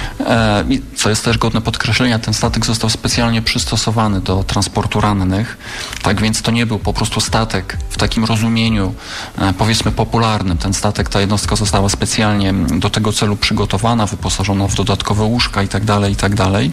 co jest też godne podkreślenia, ten statek został specjalnie przystosowany do transportu rannych, tak więc to nie był po prostu statek w takim rozumieniu powiedzmy popularnym. Ten statek, ta jednostka została specjalnie do tego celu przygotowana, wyposażona w dodatkowe łóżka i tak dalej, i tak dalej.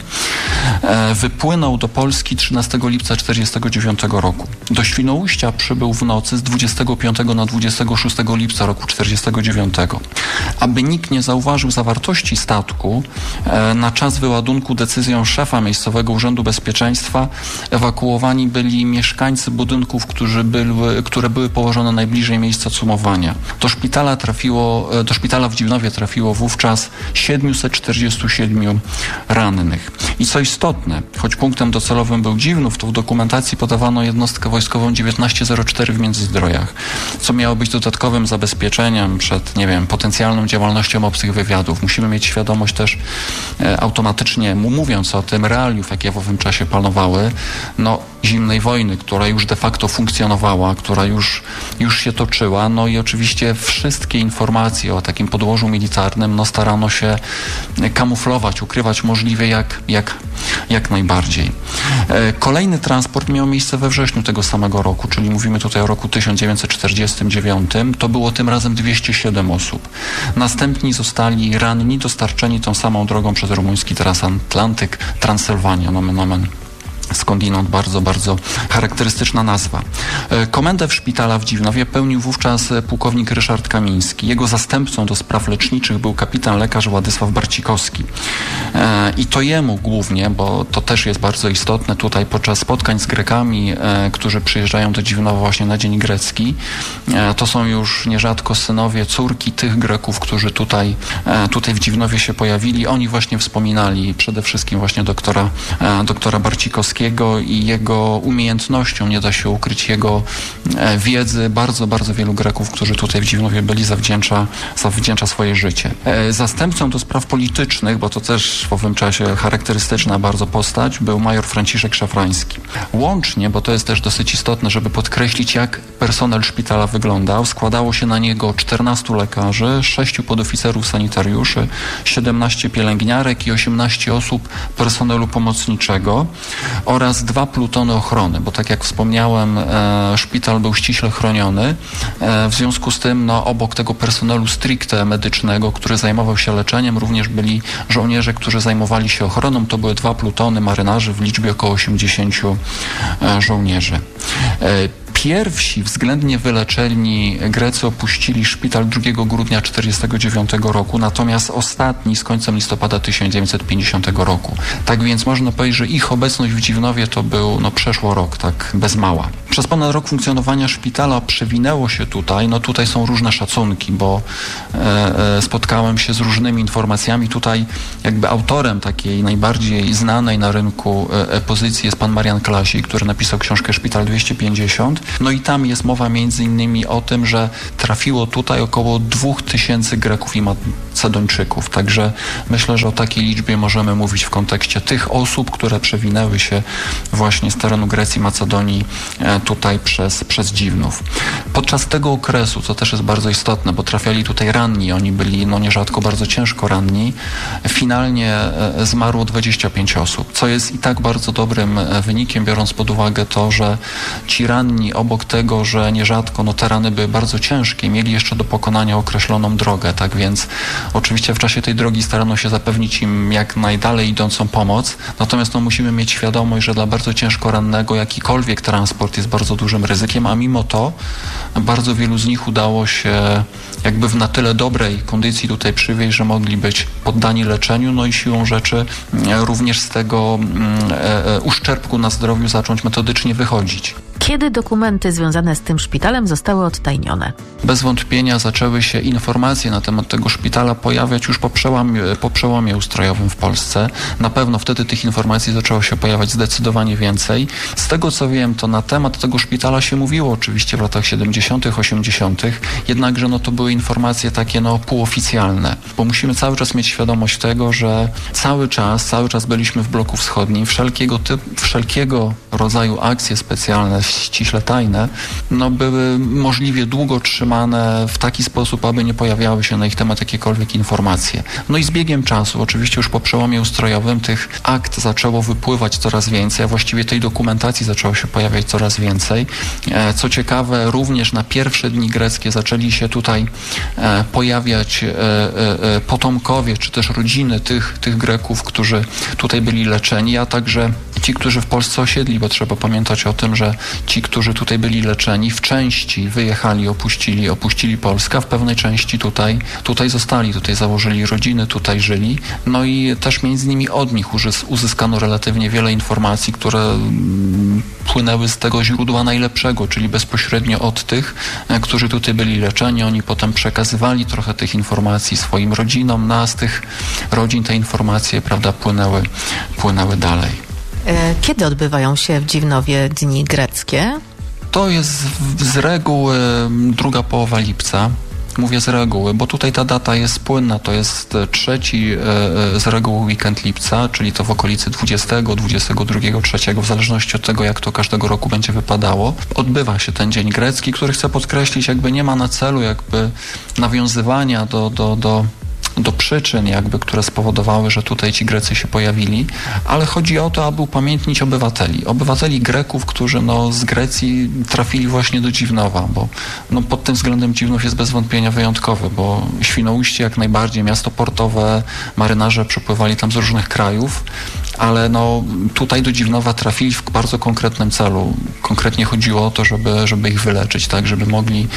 Wypłynął do Polski trzynastego lipca tysiąc dziewięćset czterdziestego dziewiątego roku. Do Świnoujścia przybył w nocy z dwudziestego piątego na dwudziestego szóstego lipca roku tysiąc dziewięćset czterdziestego dziewiątego. Aby nikt nie zauważył zawartości statku, e, na czas wyładunku decyzją szefa Miejscowego Urzędu Bezpieczeństwa ewakuowani byli mieszkańcy budynków, którzy były, które były położone najbliżej miejsca cumowania. Do szpitala trafiło, do szpitala w Dziwnowie trafiło wówczas siedmiuset czterdziestu siedmiu rannych. I co istotne, choć punktem docelowym był Dziwnów, to w dokumentacji podawano jednostkę wojskową dziewiętnaście zero cztery w Międzyzdrojach, co miało być dodatkowym zabezpieczeniem przed, nie wiem, potencjalną działalnością obcych wywiadów. Musimy mieć świadomość też e, automatycznie, mówiąc o tym, realiów, jakie w owym czasie panowały, no zimnej wojny, która już de facto funkcjonowała, która już, już się toczyła, no i oczywiście wszystkie informacje o takim podłożu militarnym, no starano się kamuflować, ukrywać możliwie jak, jak, jak najbardziej. Kolejny transport miał miejsce we wrześniu tego samego roku, czyli mówimy tutaj o roku tysiąc dziewięćset czterdziestym dziewiątym. To było tym razem dwieście siedem osób. Następni zostali ranni, dostarczeni tą samą drogą przez rumuński transatlantyk, Transylwania, nomen omen. Skądinąd bardzo, bardzo charakterystyczna nazwa. Komendę w szpitala w Dziwnowie pełnił wówczas pułkownik Ryszard Kamiński. Jego zastępcą do spraw leczniczych był kapitan lekarz Władysław Barcikowski. I to jemu głównie, bo to też jest bardzo istotne tutaj podczas spotkań z Grekami, którzy przyjeżdżają do Dziwnowa właśnie na Dzień Grecki, to są już nierzadko synowie, córki tych Greków, którzy tutaj, tutaj w Dziwnowie się pojawili. Oni właśnie wspominali przede wszystkim właśnie doktora, doktora Barcikowskiego, jego i jego umiejętnością, nie da się ukryć jego e, wiedzy. Bardzo, bardzo wielu Greków, którzy tutaj w Dziwnowie byli, zawdzięcza, zawdzięcza swoje życie. E, zastępcą do spraw politycznych, bo to też w owym czasie charakterystyczna bardzo postać, był major Franciszek Szafrański. Łącznie, bo to jest też dosyć istotne, żeby podkreślić, jak personel szpitala wyglądał, składało się na niego czternastu lekarzy, sześciu podoficerów sanitariuszy, siedemnaście pielęgniarek i osiemnaście osób personelu pomocniczego oraz dwa plutony ochrony, bo tak jak wspomniałem, e, szpital był ściśle chroniony. E, w związku z tym no, obok tego personelu stricte medycznego, który zajmował się leczeniem, również byli żołnierze, którzy zajmowali się ochroną. To były dwa plutony marynarzy w liczbie około osiemdziesięciu e, żołnierzy. E, Pierwsi względnie wyleczeni Grecy opuścili szpital drugiego grudnia tysiąc dziewięćset czterdziestego dziewiątego roku, natomiast ostatni z końcem listopada tysiąc dziewięćset pięćdziesiątego roku. Tak więc można powiedzieć, że ich obecność w Dziwnowie to był, no przeszło rok, tak bez mała. Przez ponad rok funkcjonowania szpitala przewinęło się tutaj, no tutaj są różne szacunki, bo e, e, spotkałem się z różnymi informacjami. Tutaj jakby autorem takiej najbardziej znanej na rynku e, pozycji jest pan Marian Klasik, który napisał książkę Szpital dwieście pięćdziesiąt. No i tam jest mowa między innymi o tym, że trafiło tutaj około dwóch tysięcy Greków i Macedończyków. Także myślę, że o takiej liczbie możemy mówić w kontekście tych osób, które przewinęły się właśnie z terenu Grecji, Macedonii tutaj przez, przez Dziwnów. Podczas tego okresu, co też jest bardzo istotne, bo trafiali tutaj ranni, oni byli no nierzadko bardzo ciężko ranni, finalnie zmarło dwadzieścia pięć osób, co jest i tak bardzo dobrym wynikiem, biorąc pod uwagę to, że ci ranni obok tego, że nierzadko no, te rany były bardzo ciężkie, mieli jeszcze do pokonania określoną drogę, tak więc oczywiście w czasie tej drogi starano się zapewnić im jak najdalej idącą pomoc, natomiast no, musimy mieć świadomość, że dla bardzo ciężko rannego jakikolwiek transport jest bardzo dużym ryzykiem, a mimo to bardzo wielu z nich udało się jakby w na tyle dobrej kondycji tutaj przywieźć, że mogli być poddani leczeniu, no i siłą rzeczy również z tego e, e, uszczerbku na zdrowiu zacząć metodycznie wychodzić. Kiedy dokumenty związane z tym szpitalem zostały odtajnione? Bez wątpienia zaczęły się informacje na temat tego szpitala pojawiać już po przełomie, po przełomie ustrojowym w Polsce. Na pewno wtedy tych informacji zaczęło się pojawiać zdecydowanie więcej. Z tego co wiem, to na temat tego szpitala się mówiło oczywiście w latach siedemdziesiątych, osiemdziesiątych, jednakże no to były informacje takie no półoficjalne, bo musimy cały czas mieć świadomość tego, że cały czas, cały czas byliśmy w bloku wschodnim, wszelkiego typu, wszelkiego rodzaju akcje specjalne, ściśle tajne, no były możliwie długo trzymane w taki sposób, aby nie pojawiały się na ich temat jakiekolwiek informacje. No i z biegiem czasu, oczywiście już po przełomie ustrojowym, tych akt zaczęło wypływać coraz więcej, a właściwie tej dokumentacji zaczęło się pojawiać coraz więcej. Co ciekawe, również na pierwsze dni greckie zaczęli się tutaj pojawiać potomkowie, czy też rodziny tych, tych Greków, którzy tutaj byli leczeni, a także ci, którzy w Polsce osiedli, bo trzeba pamiętać o tym, że ci, którzy tutaj byli leczeni, w części wyjechali, opuścili, opuścili Polskę, a w pewnej części tutaj, tutaj zostali, tutaj założyli rodziny, tutaj żyli. No i też między innymi od nich uzyskano relatywnie wiele informacji, które płynęły z tego źródła najlepszego, czyli bezpośrednio od tych, którzy tutaj byli leczeni. Oni potem przekazywali trochę tych informacji swoim rodzinom, no a z tych rodzin te informacje, prawda, płynęły, płynęły dalej. Kiedy odbywają się w Dziwnowie dni greckie? To jest z reguły druga połowa lipca. Mówię z reguły, bo tutaj ta data jest płynna, to jest trzeci z reguły weekend lipca, czyli to w okolicy dwudziestego, dwudziestego drugiego, trzeciego, w zależności od tego, jak to każdego roku będzie wypadało. Odbywa się ten dzień grecki, który chcę podkreślić, jakby nie ma na celu jakby nawiązywania do, do, do do przyczyn jakby, które spowodowały, że tutaj ci Grecy się pojawili, ale chodzi o to, aby upamiętnić obywateli. Obywateli Greków, którzy no, z Grecji trafili właśnie do Dziwnowa, bo no, pod tym względem Dziwnów jest bez wątpienia wyjątkowy, bo Świnoujście jak najbardziej, miasto portowe, marynarze przypływali tam z różnych krajów, ale no, tutaj do Dziwnowa trafili w bardzo konkretnym celu. Konkretnie chodziło o to, żeby, żeby ich wyleczyć, tak, żeby mogli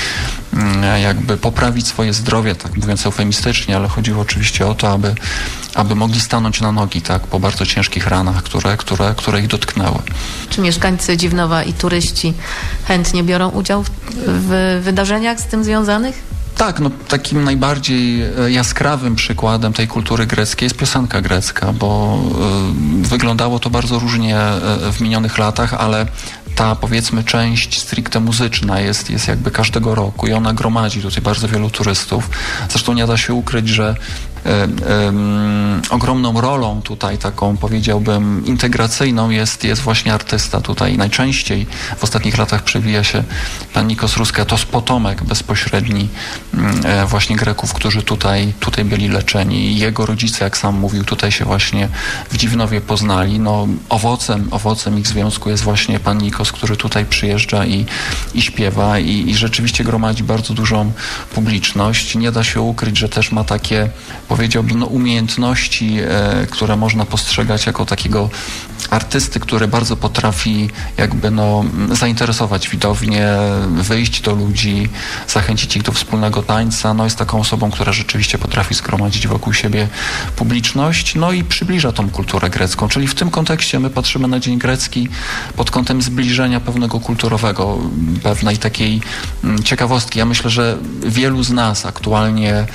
mm, jakby poprawić swoje zdrowie, tak mówiąc eufemistycznie, ale chodziło oczywiście o to, aby, aby mogli stanąć na nogi, tak, po bardzo ciężkich ranach, które, które, które ich dotknęły. Czy mieszkańcy Dziwnowa i turyści chętnie biorą udział w, w wydarzeniach z tym związanych? Tak, no takim najbardziej jaskrawym przykładem tej kultury greckiej jest piosenka grecka, bo y, wyglądało to bardzo różnie y, w minionych latach, ale ta, powiedzmy, część stricte muzyczna jest, jest jakby każdego roku i ona gromadzi tutaj bardzo wielu turystów. Zresztą nie da się ukryć, że y, y, ogromną rolą tutaj, taką powiedziałbym integracyjną jest, jest właśnie artysta tutaj. Najczęściej w ostatnich latach przewija się pan Nikos Ruskatos, potomek bezpośredni y, właśnie Greków, którzy tutaj, tutaj byli leczeni. Jego rodzice, jak sam mówił, tutaj się właśnie w Dziwnowie poznali. No, owocem, owocem ich związku jest właśnie pan Nikos, który tutaj przyjeżdża i, i śpiewa i, i rzeczywiście gromadzi bardzo dużą publiczność. Nie da się ukryć, że też ma takie, powiedziałbym, no, umiejętności, e, które można postrzegać jako takiego artysty, który bardzo potrafi jakby no, zainteresować widownię, wyjść do ludzi, zachęcić ich do wspólnego tańca. No, jest taką osobą, która rzeczywiście potrafi zgromadzić wokół siebie publiczność, no i przybliża tą kulturę grecką. Czyli w tym kontekście my patrzymy na Dzień Grecki pod kątem zbliżenia pewnego kulturowego, pewnej takiej ciekawostki. Ja myślę, że wielu z nas aktualnie e,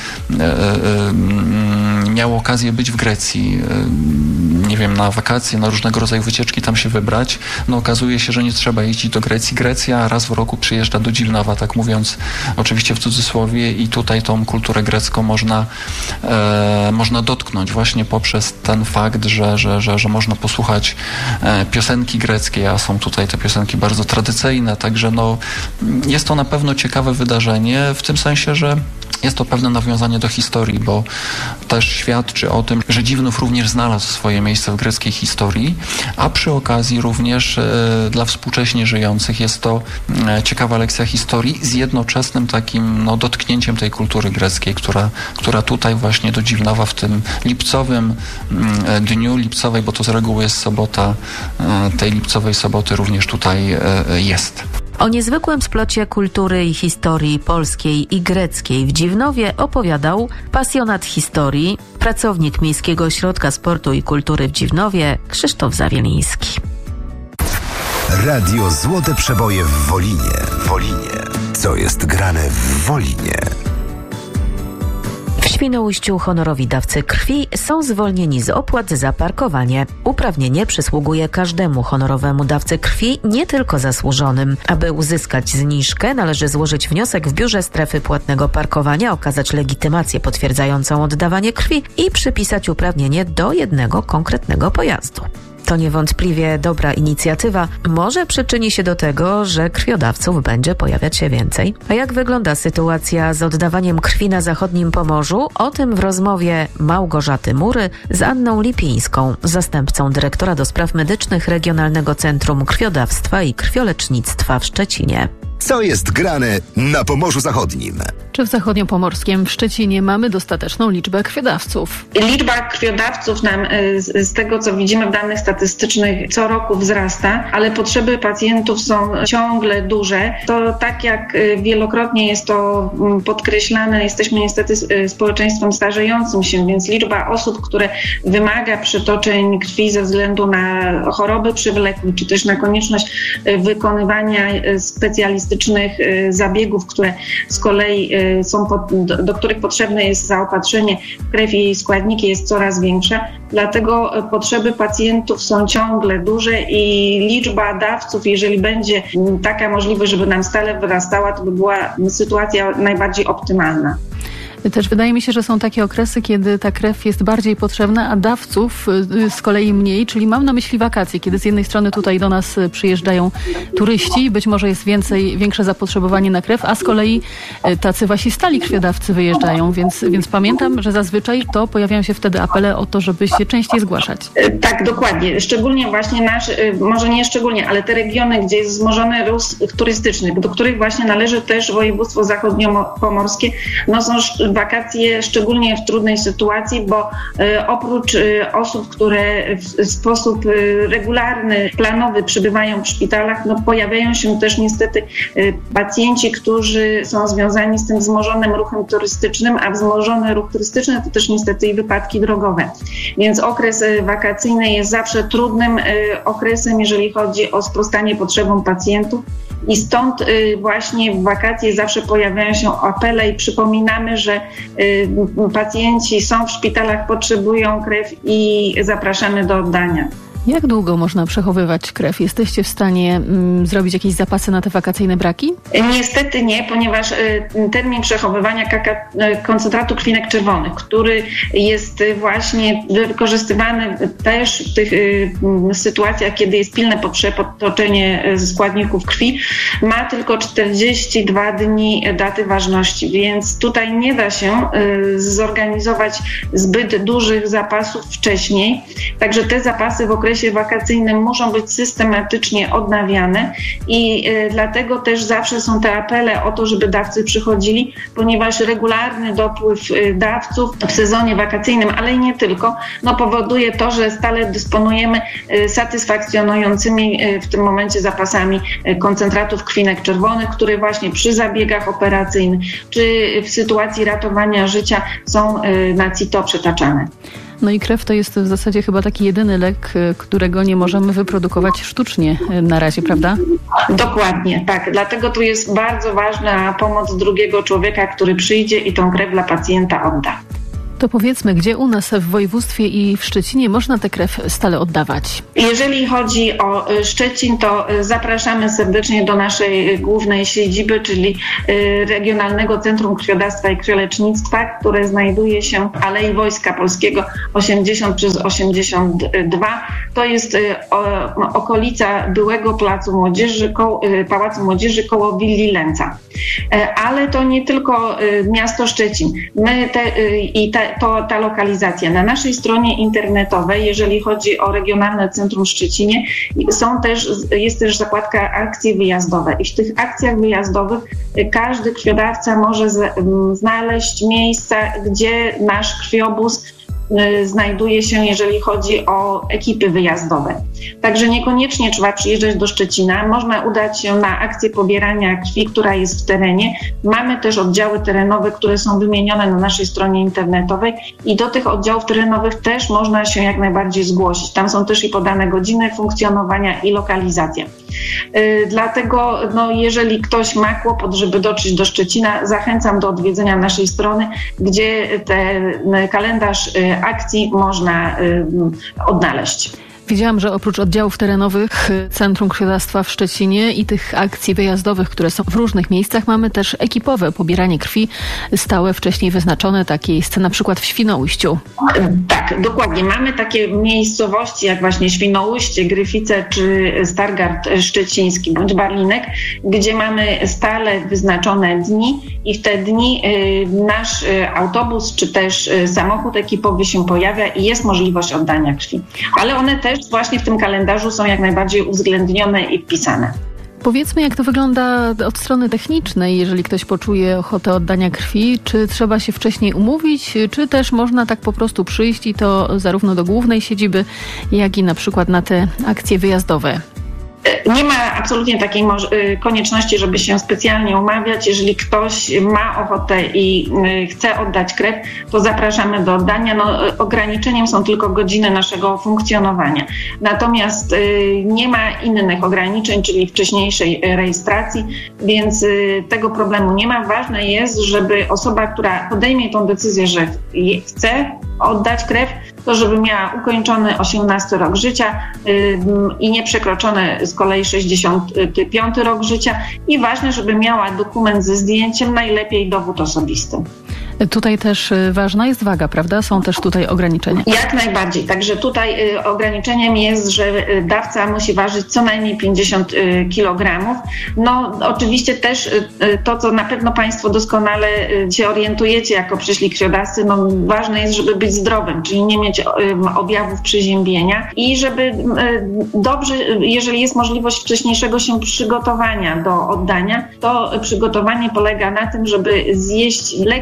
e, miało okazję być w Grecji, e, nie wiem, na wakacje, na różnego rodzaju wycieczki tam się wybrać. No okazuje się, że nie trzeba jeździć do Grecji. Grecja raz w roku przyjeżdża do Dziwnowa, tak mówiąc oczywiście w cudzysłowie, i tutaj tą kulturę grecką można, e, można dotknąć właśnie poprzez ten fakt, że, że, że, że można posłuchać e, piosenki greckiej, a są tutaj te piosenki bardzo tradycyjne, także no, jest to na pewno ciekawe wydarzenie w tym sensie, że jest to pewne nawiązanie do historii, bo też świadczy o tym, że Dziwnów również znalazł swoje miejsce w greckiej historii, a przy okazji również e, dla współcześnie żyjących jest to e, ciekawa lekcja historii z jednoczesnym takim no, dotknięciem tej kultury greckiej, która, która tutaj właśnie do Dziwnowa w tym lipcowym e, dniu lipcowej, bo to z reguły jest sobota, e, tej lipcowej soboty również tutaj e, jest. O niezwykłym splocie kultury i historii polskiej i greckiej w Dziwnowie opowiadał pasjonat historii, pracownik Miejskiego Ośrodka Sportu i Kultury w Dziwnowie Krzysztof Zawieliński. Radio Złote Przeboje w Wolinie. Wolinie. Co jest grane w Wolinie? W Świnoujściu honorowi dawcy krwi są zwolnieni z opłat za parkowanie. Uprawnienie przysługuje każdemu honorowemu dawcy krwi, nie tylko zasłużonym. Aby uzyskać zniżkę, należy złożyć wniosek w biurze strefy płatnego parkowania, okazać legitymację potwierdzającą oddawanie krwi i przypisać uprawnienie do jednego konkretnego pojazdu. To niewątpliwie dobra inicjatywa. Może przyczyni się do tego, że krwiodawców będzie pojawiać się więcej. A jak wygląda sytuacja z oddawaniem krwi na zachodnim Pomorzu? O tym w rozmowie Małgorzaty Mury z Anną Lipińską, zastępcą dyrektora do spraw medycznych Regionalnego Centrum Krwiodawstwa i Krwiolecznictwa w Szczecinie. Co jest grane na Pomorzu Zachodnim? Czy w zachodniopomorskim w Szczecinie mamy dostateczną liczbę krwiodawców? Liczba krwiodawców nam z, z tego, co widzimy w danych statystycznych, co roku wzrasta, ale potrzeby pacjentów są ciągle duże. To tak jak wielokrotnie jest to podkreślane, jesteśmy niestety społeczeństwem starzejącym się, więc liczba osób, które wymaga przytoczeń krwi ze względu na choroby przywlekłe, czy też na konieczność wykonywania specjalistycznych zabiegów, które z kolei są, do, do których potrzebne jest zaopatrzenie w krew i jej składniki, jest coraz większa. Dlatego potrzeby pacjentów są ciągle duże i liczba dawców, jeżeli będzie taka możliwość, żeby nam stale wyrastała, to by była sytuacja najbardziej optymalna. Też wydaje mi się, że są takie okresy, kiedy ta krew jest bardziej potrzebna, a dawców z kolei mniej, czyli mam na myśli wakacje, kiedy z jednej strony tutaj do nas przyjeżdżają turyści, być może jest więcej, większe zapotrzebowanie na krew, a z kolei tacy wasi stali krwiodawcy wyjeżdżają, więc, więc pamiętam, że zazwyczaj to pojawiają się wtedy apele o to, żeby się częściej zgłaszać. Tak, dokładnie. Szczególnie właśnie nasz, może nie szczególnie, ale te regiony, gdzie jest wzmożony ruch turystyczny, do których właśnie należy też województwo zachodniopomorskie, no są wakacje szczególnie w trudnej sytuacji, bo oprócz osób, które w sposób regularny, planowy przebywają w szpitalach, no pojawiają się też niestety pacjenci, którzy są związani z tym wzmożonym ruchem turystycznym, a wzmożony ruch turystyczny to też niestety i wypadki drogowe. Więc okres wakacyjny jest zawsze trudnym okresem, jeżeli chodzi o sprostanie potrzebom pacjentów. I stąd właśnie w wakacje zawsze pojawiają się apele i przypominamy, że pacjenci są w szpitalach, potrzebują krew i zapraszamy do oddania. Jak długo można przechowywać krew? Jesteście w stanie mm, zrobić jakieś zapasy na te wakacyjne braki? Niestety nie, ponieważ y, termin przechowywania kaka, y, koncentratu krwinek czerwonych, który jest y, właśnie wykorzystywany też w tych y, y, sytuacjach, kiedy jest pilne przetoczenie y, składników krwi, ma tylko czterdzieści dwa dni daty ważności, więc tutaj nie da się y, zorganizować zbyt dużych zapasów wcześniej, także te zapasy w okresie wakacyjnym muszą być systematycznie odnawiane i y, dlatego też zawsze są te apele o to, żeby dawcy przychodzili, ponieważ regularny dopływ y, dawców w sezonie wakacyjnym, ale i nie tylko, no powoduje to, że stale dysponujemy y, satysfakcjonującymi y, w tym momencie zapasami y, koncentratów krwinek czerwonych, które właśnie przy zabiegach operacyjnych czy w sytuacji ratowania życia są y, na C I T O przetaczane. No i krew to jest w zasadzie chyba taki jedyny lek, którego nie możemy wyprodukować sztucznie na razie, prawda? Dokładnie, tak. Dlatego tu jest bardzo ważna pomoc drugiego człowieka, który przyjdzie i tą krew dla pacjenta odda. To powiedzmy, gdzie u nas w województwie i w Szczecinie można tę krew stale oddawać? Jeżeli chodzi o Szczecin, to zapraszamy serdecznie do naszej głównej siedziby, czyli Regionalnego Centrum Krwiodawstwa i Krwiolecznictwa, które znajduje się w Alei Wojska Polskiego osiemdziesiąt przez osiemdziesiąt dwa. To jest okolica byłego Placu Młodzieży, koło, Pałacu Młodzieży koło Willi Lęca. Ale to nie tylko miasto Szczecin. My te, i te To, ta lokalizacja. Na naszej stronie internetowej, jeżeli chodzi o Regionalne Centrum w Szczecinie, są też, jest też zakładka akcje wyjazdowe i w tych akcjach wyjazdowych każdy krwiodawca może z, znaleźć miejsca, gdzie nasz krwiobóz znajduje się, jeżeli chodzi o ekipy wyjazdowe. Także niekoniecznie trzeba przyjeżdżać do Szczecina. Można udać się na akcję pobierania krwi, która jest w terenie. Mamy też oddziały terenowe, które są wymienione na naszej stronie internetowej i do tych oddziałów terenowych też można się jak najbardziej zgłosić. Tam są też i podane godziny funkcjonowania i lokalizacja. Yy, dlatego no, jeżeli ktoś ma kłopot, żeby dotrzeć do Szczecina, zachęcam do odwiedzenia naszej strony, gdzie ten kalendarz yy, akcji można yy, odnaleźć. Widziałam, że oprócz oddziałów terenowych Centrum Krwiodawstwa w Szczecinie i tych akcji wyjazdowych, które są w różnych miejscach, mamy też ekipowe pobieranie krwi stałe, wcześniej wyznaczone. Takie jest na przykład w Świnoujściu. Tak, dokładnie. Mamy takie miejscowości jak właśnie Świnoujście, Gryfice czy Stargard Szczeciński bądź Barlinek, gdzie mamy stale wyznaczone dni i w te dni nasz autobus czy też samochód ekipowy się pojawia i jest możliwość oddania krwi. Ale one też właśnie w tym kalendarzu są jak najbardziej uwzględnione i wpisane. Powiedzmy, jak to wygląda od strony technicznej, jeżeli ktoś poczuje ochotę oddania krwi, czy trzeba się wcześniej umówić, czy też można tak po prostu przyjść i to zarówno do głównej siedziby, jak i na przykład na te akcje wyjazdowe? Nie ma absolutnie takiej konieczności, żeby się specjalnie umawiać. Jeżeli ktoś ma ochotę i chce oddać krew, to zapraszamy do oddania. No, ograniczeniem są tylko godziny naszego funkcjonowania. Natomiast nie ma innych ograniczeń, czyli wcześniejszej rejestracji, więc tego problemu nie ma. Ważne jest, żeby osoba, która podejmie tą decyzję, że chce oddać krew, to żeby miała ukończony osiemnasty rok życia yy, i nieprzekroczony z kolei sześćdziesiąty piąty rok życia i ważne, żeby miała dokument ze zdjęciem, najlepiej dowód osobisty. Tutaj też ważna jest waga, prawda? Są też tutaj ograniczenia. Jak najbardziej. Także tutaj y, ograniczeniem jest, że y, dawca musi ważyć co najmniej pięćdziesiąt y, kilogramów. No oczywiście też y, to, co na pewno Państwo doskonale y, się orientujecie jako przyszli krwiodawcy, no ważne jest, żeby być zdrowym, czyli nie mieć y, objawów przeziębienia i żeby y, dobrze, jeżeli jest możliwość wcześniejszego się przygotowania do oddania, to przygotowanie polega na tym, żeby zjeść lekki posiłek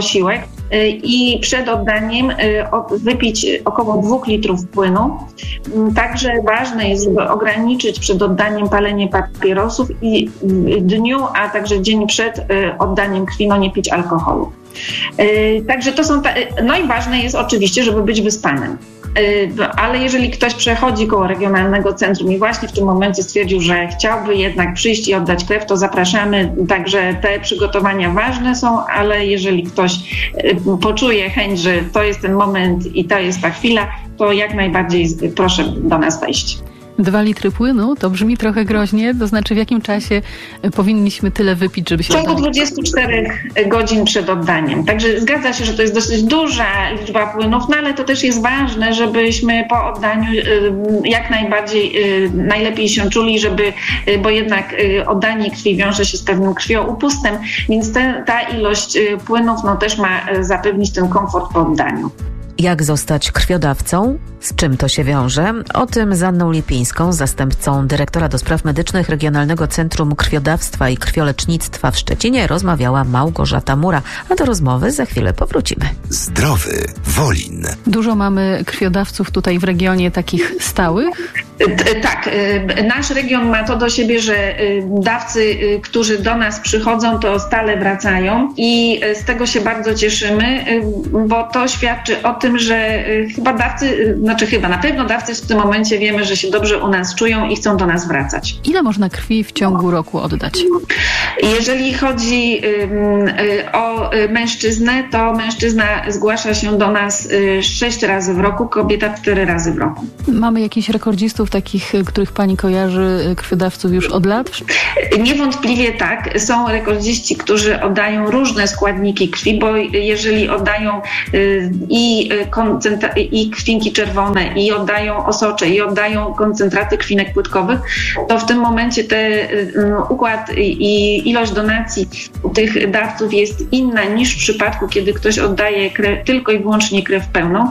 posiłek i przed oddaniem wypić około dwóch litrów płynu. Także ważne jest, żeby ograniczyć przed oddaniem palenie papierosów i w dniu, a także dzień przed oddaniem krwi no nie pić alkoholu. Także to są, ta... no i ważne jest oczywiście, żeby być wyspanym. Ale jeżeli ktoś przechodzi koło regionalnego centrum i właśnie w tym momencie stwierdził, że chciałby jednak przyjść i oddać krew, to zapraszamy. Także te przygotowania ważne są, ale jeżeli ktoś poczuje chęć, że to jest ten moment i to jest ta chwila, to jak najbardziej proszę do nas wejść. Dwa litry płynu to brzmi trochę groźnie, to znaczy w jakim czasie powinniśmy tyle wypić, żeby się... W ciągu dwudziestu czterech godzin przed oddaniem. Także zgadza się, że to jest dosyć duża liczba płynów, no ale to też jest ważne, żebyśmy po oddaniu jak najbardziej, najlepiej się czuli, żeby, bo jednak oddanie krwi wiąże się z pewnym krwioupustem, więc te, ta ilość płynów no też ma zapewnić ten komfort po oddaniu. Jak zostać krwiodawcą? Z czym to się wiąże? O tym z Anną Lipińską, zastępcą dyrektora do spraw medycznych Regionalnego Centrum Krwiodawstwa i Krwiolecznictwa w Szczecinie, rozmawiała Małgorzata Mura. A do rozmowy za chwilę powrócimy. Zdrowy Wolin. Dużo mamy krwiodawców tutaj w regionie takich stałych? Tak, nasz region ma to do siebie, że dawcy, którzy do nas przychodzą, to stale wracają i z tego się bardzo cieszymy, bo to świadczy o tym, że chyba dawcy, znaczy chyba na pewno dawcy w tym momencie wiemy, że się dobrze u nas czują i chcą do nas wracać. Ile można krwi w ciągu roku oddać? Jeżeli chodzi o mężczyznę, to mężczyzna zgłasza się do nas sześć razy w roku, kobieta cztery razy w roku. Mamy jakichś rekordzistów takich, których pani kojarzy, krwiodawców już od lat? Niewątpliwie tak. Są rekordziści, którzy oddają różne składniki krwi, bo jeżeli oddają i, koncentra- i krwinki czerwone, i oddają osocze, i oddają koncentraty krwinek płytkowych, to w tym momencie ten układ i ilość donacji u tych dawców jest inna niż w przypadku, kiedy ktoś oddaje krew, tylko i wyłącznie krew pełną.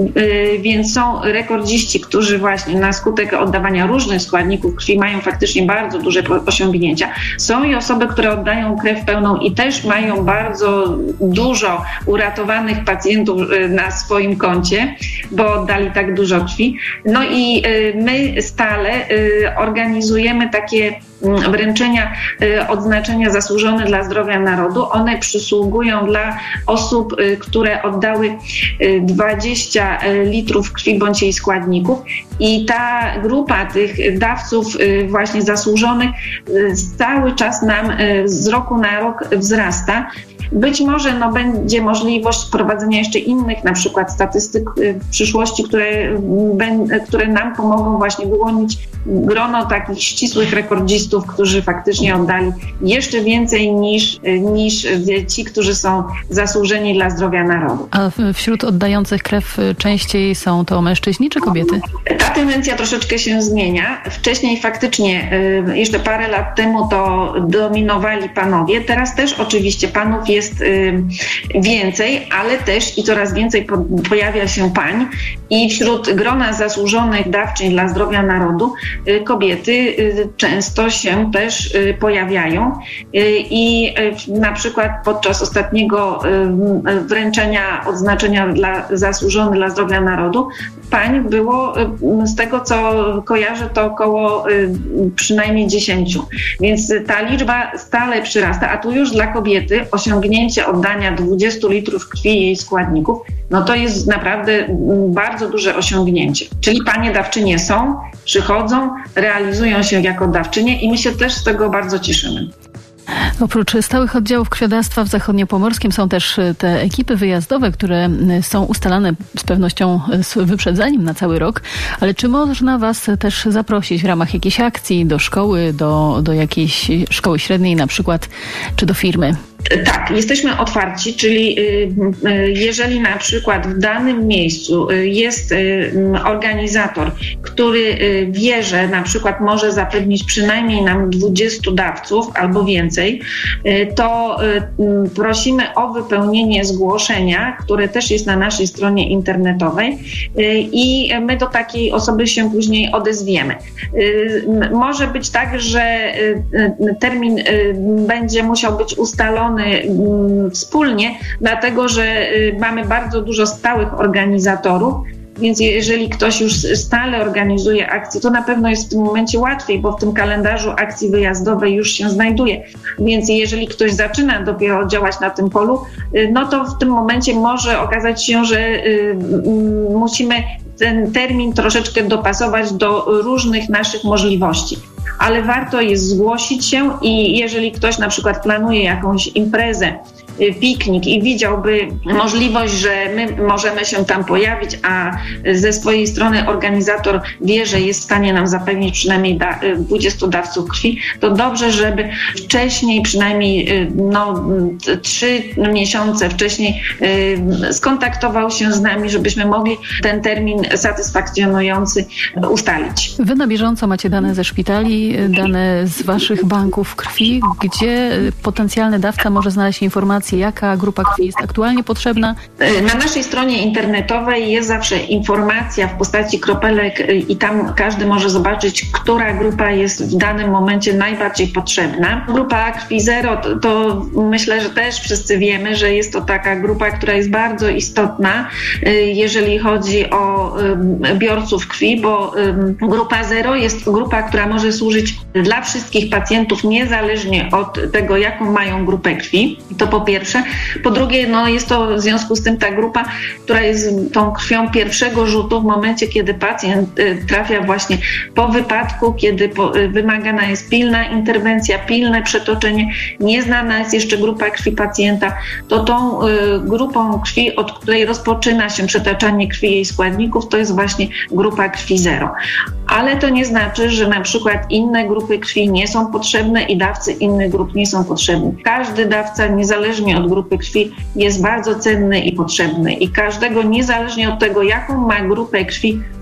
Więc są rekordziści, którzy właśnie na skutek oddawania różnych składników krwi mają faktycznie bardzo duże osiągnięcia. Są i osoby, które oddają krew pełną i też mają bardzo dużo uratowanych pacjentów na swoim koncie, bo oddali tak dużo krwi. No i my stale organizujemy takie wręczenia odznaczenia zasłużone dla zdrowia narodu. One przysługują dla osób, które oddały dwadzieścia litrów krwi bądź jej składników i ta grupa tych dawców właśnie zasłużonych cały czas nam z roku na rok wzrasta. Być może no, będzie możliwość wprowadzenia jeszcze innych na przykład statystyk w przyszłości, które, które nam pomogą właśnie wyłonić grono takich ścisłych rekordzistów, którzy faktycznie oddali jeszcze więcej niż, niż ci, którzy są zasłużeni dla zdrowia narodu. A wśród oddających krew częściej są to mężczyźni czy kobiety? Ta tendencja troszeczkę się zmienia. Wcześniej faktycznie, jeszcze parę lat temu to dominowali panowie. Teraz też oczywiście panów jest więcej, ale też i coraz więcej pojawia się pań i wśród grona zasłużonych dawczyń dla zdrowia narodu kobiety często się też pojawiają i na przykład podczas ostatniego wręczenia odznaczenia dla zasłużonych dla zdrowia narodu pań było, z tego co kojarzę, to około przynajmniej dziesięciu. Więc ta liczba stale przyrasta, a tu już dla kobiety osiągnięcie oddania dwudziestu litrów krwi i jej składników, no to jest naprawdę bardzo duże osiągnięcie. Czyli panie dawczynie są, przychodzą, realizują się jako dawczynie i my się też z tego bardzo cieszymy. Oprócz stałych oddziałów krwiodawstwa w Zachodniopomorskim są też te ekipy wyjazdowe, które są ustalane z pewnością z wyprzedzeniem na cały rok. Ale czy można was też zaprosić w ramach jakiejś akcji do szkoły, do, do jakiejś szkoły średniej na przykład, czy do firmy? Tak, jesteśmy otwarci, czyli jeżeli na przykład w danym miejscu jest organizator, który wie, że na przykład może zapewnić przynajmniej nam dwudziestu dawców albo więcej, to prosimy o wypełnienie zgłoszenia, które też jest na naszej stronie internetowej i my do takiej osoby się później odezwiemy. Może być tak, że termin będzie musiał być ustalony strony wspólnie, dlatego że mamy bardzo dużo stałych organizatorów. Więc jeżeli ktoś już stale organizuje akcje, to na pewno jest w tym momencie łatwiej, bo w tym kalendarzu akcji wyjazdowej już się znajduje. Więc jeżeli ktoś zaczyna dopiero działać na tym polu, no to w tym momencie może okazać się, że y, y, musimy ten termin troszeczkę dopasować do różnych naszych możliwości. Ale warto jest zgłosić się i jeżeli ktoś na przykład planuje jakąś imprezę, piknik i widziałby możliwość, że my możemy się tam pojawić, a ze swojej strony organizator wie, że jest w stanie nam zapewnić przynajmniej da, dwudziestu dawców krwi, to dobrze, żeby wcześniej, przynajmniej no, trzy miesiące wcześniej skontaktował się z nami, żebyśmy mogli ten termin satysfakcjonujący ustalić. Wy na bieżąco macie dane ze szpitali, dane z waszych banków krwi, gdzie potencjalny dawca może znaleźć informacje, jaka grupa krwi jest aktualnie potrzebna? Na naszej stronie internetowej jest zawsze informacja w postaci kropelek i tam każdy może zobaczyć, która grupa jest w danym momencie najbardziej potrzebna. Grupa krwi zero to, to myślę, że też wszyscy wiemy, że jest to taka grupa, która jest bardzo istotna, jeżeli chodzi o biorców krwi, bo grupa zero jest grupa, która może służyć dla wszystkich pacjentów niezależnie od tego, jaką mają grupę krwi. To po pierwsze. Po drugie, no jest to w związku z tym ta grupa, która jest tą krwią pierwszego rzutu w momencie, kiedy pacjent trafia właśnie po wypadku, kiedy po, wymagana jest pilna interwencja, pilne przetoczenie, nieznana jest jeszcze grupa krwi pacjenta, to tą y, grupą krwi, od której rozpoczyna się przetaczanie krwi jej składników, to jest właśnie grupa krwi zero. Ale to nie znaczy, że na przykład inne grupy krwi nie są potrzebne i dawcy innych grup nie są potrzebni. Każdy dawca, niezależnie od grupy krwi, jest bardzo cenny i potrzebny i każdego, niezależnie od tego, jaką ma grupę krwi,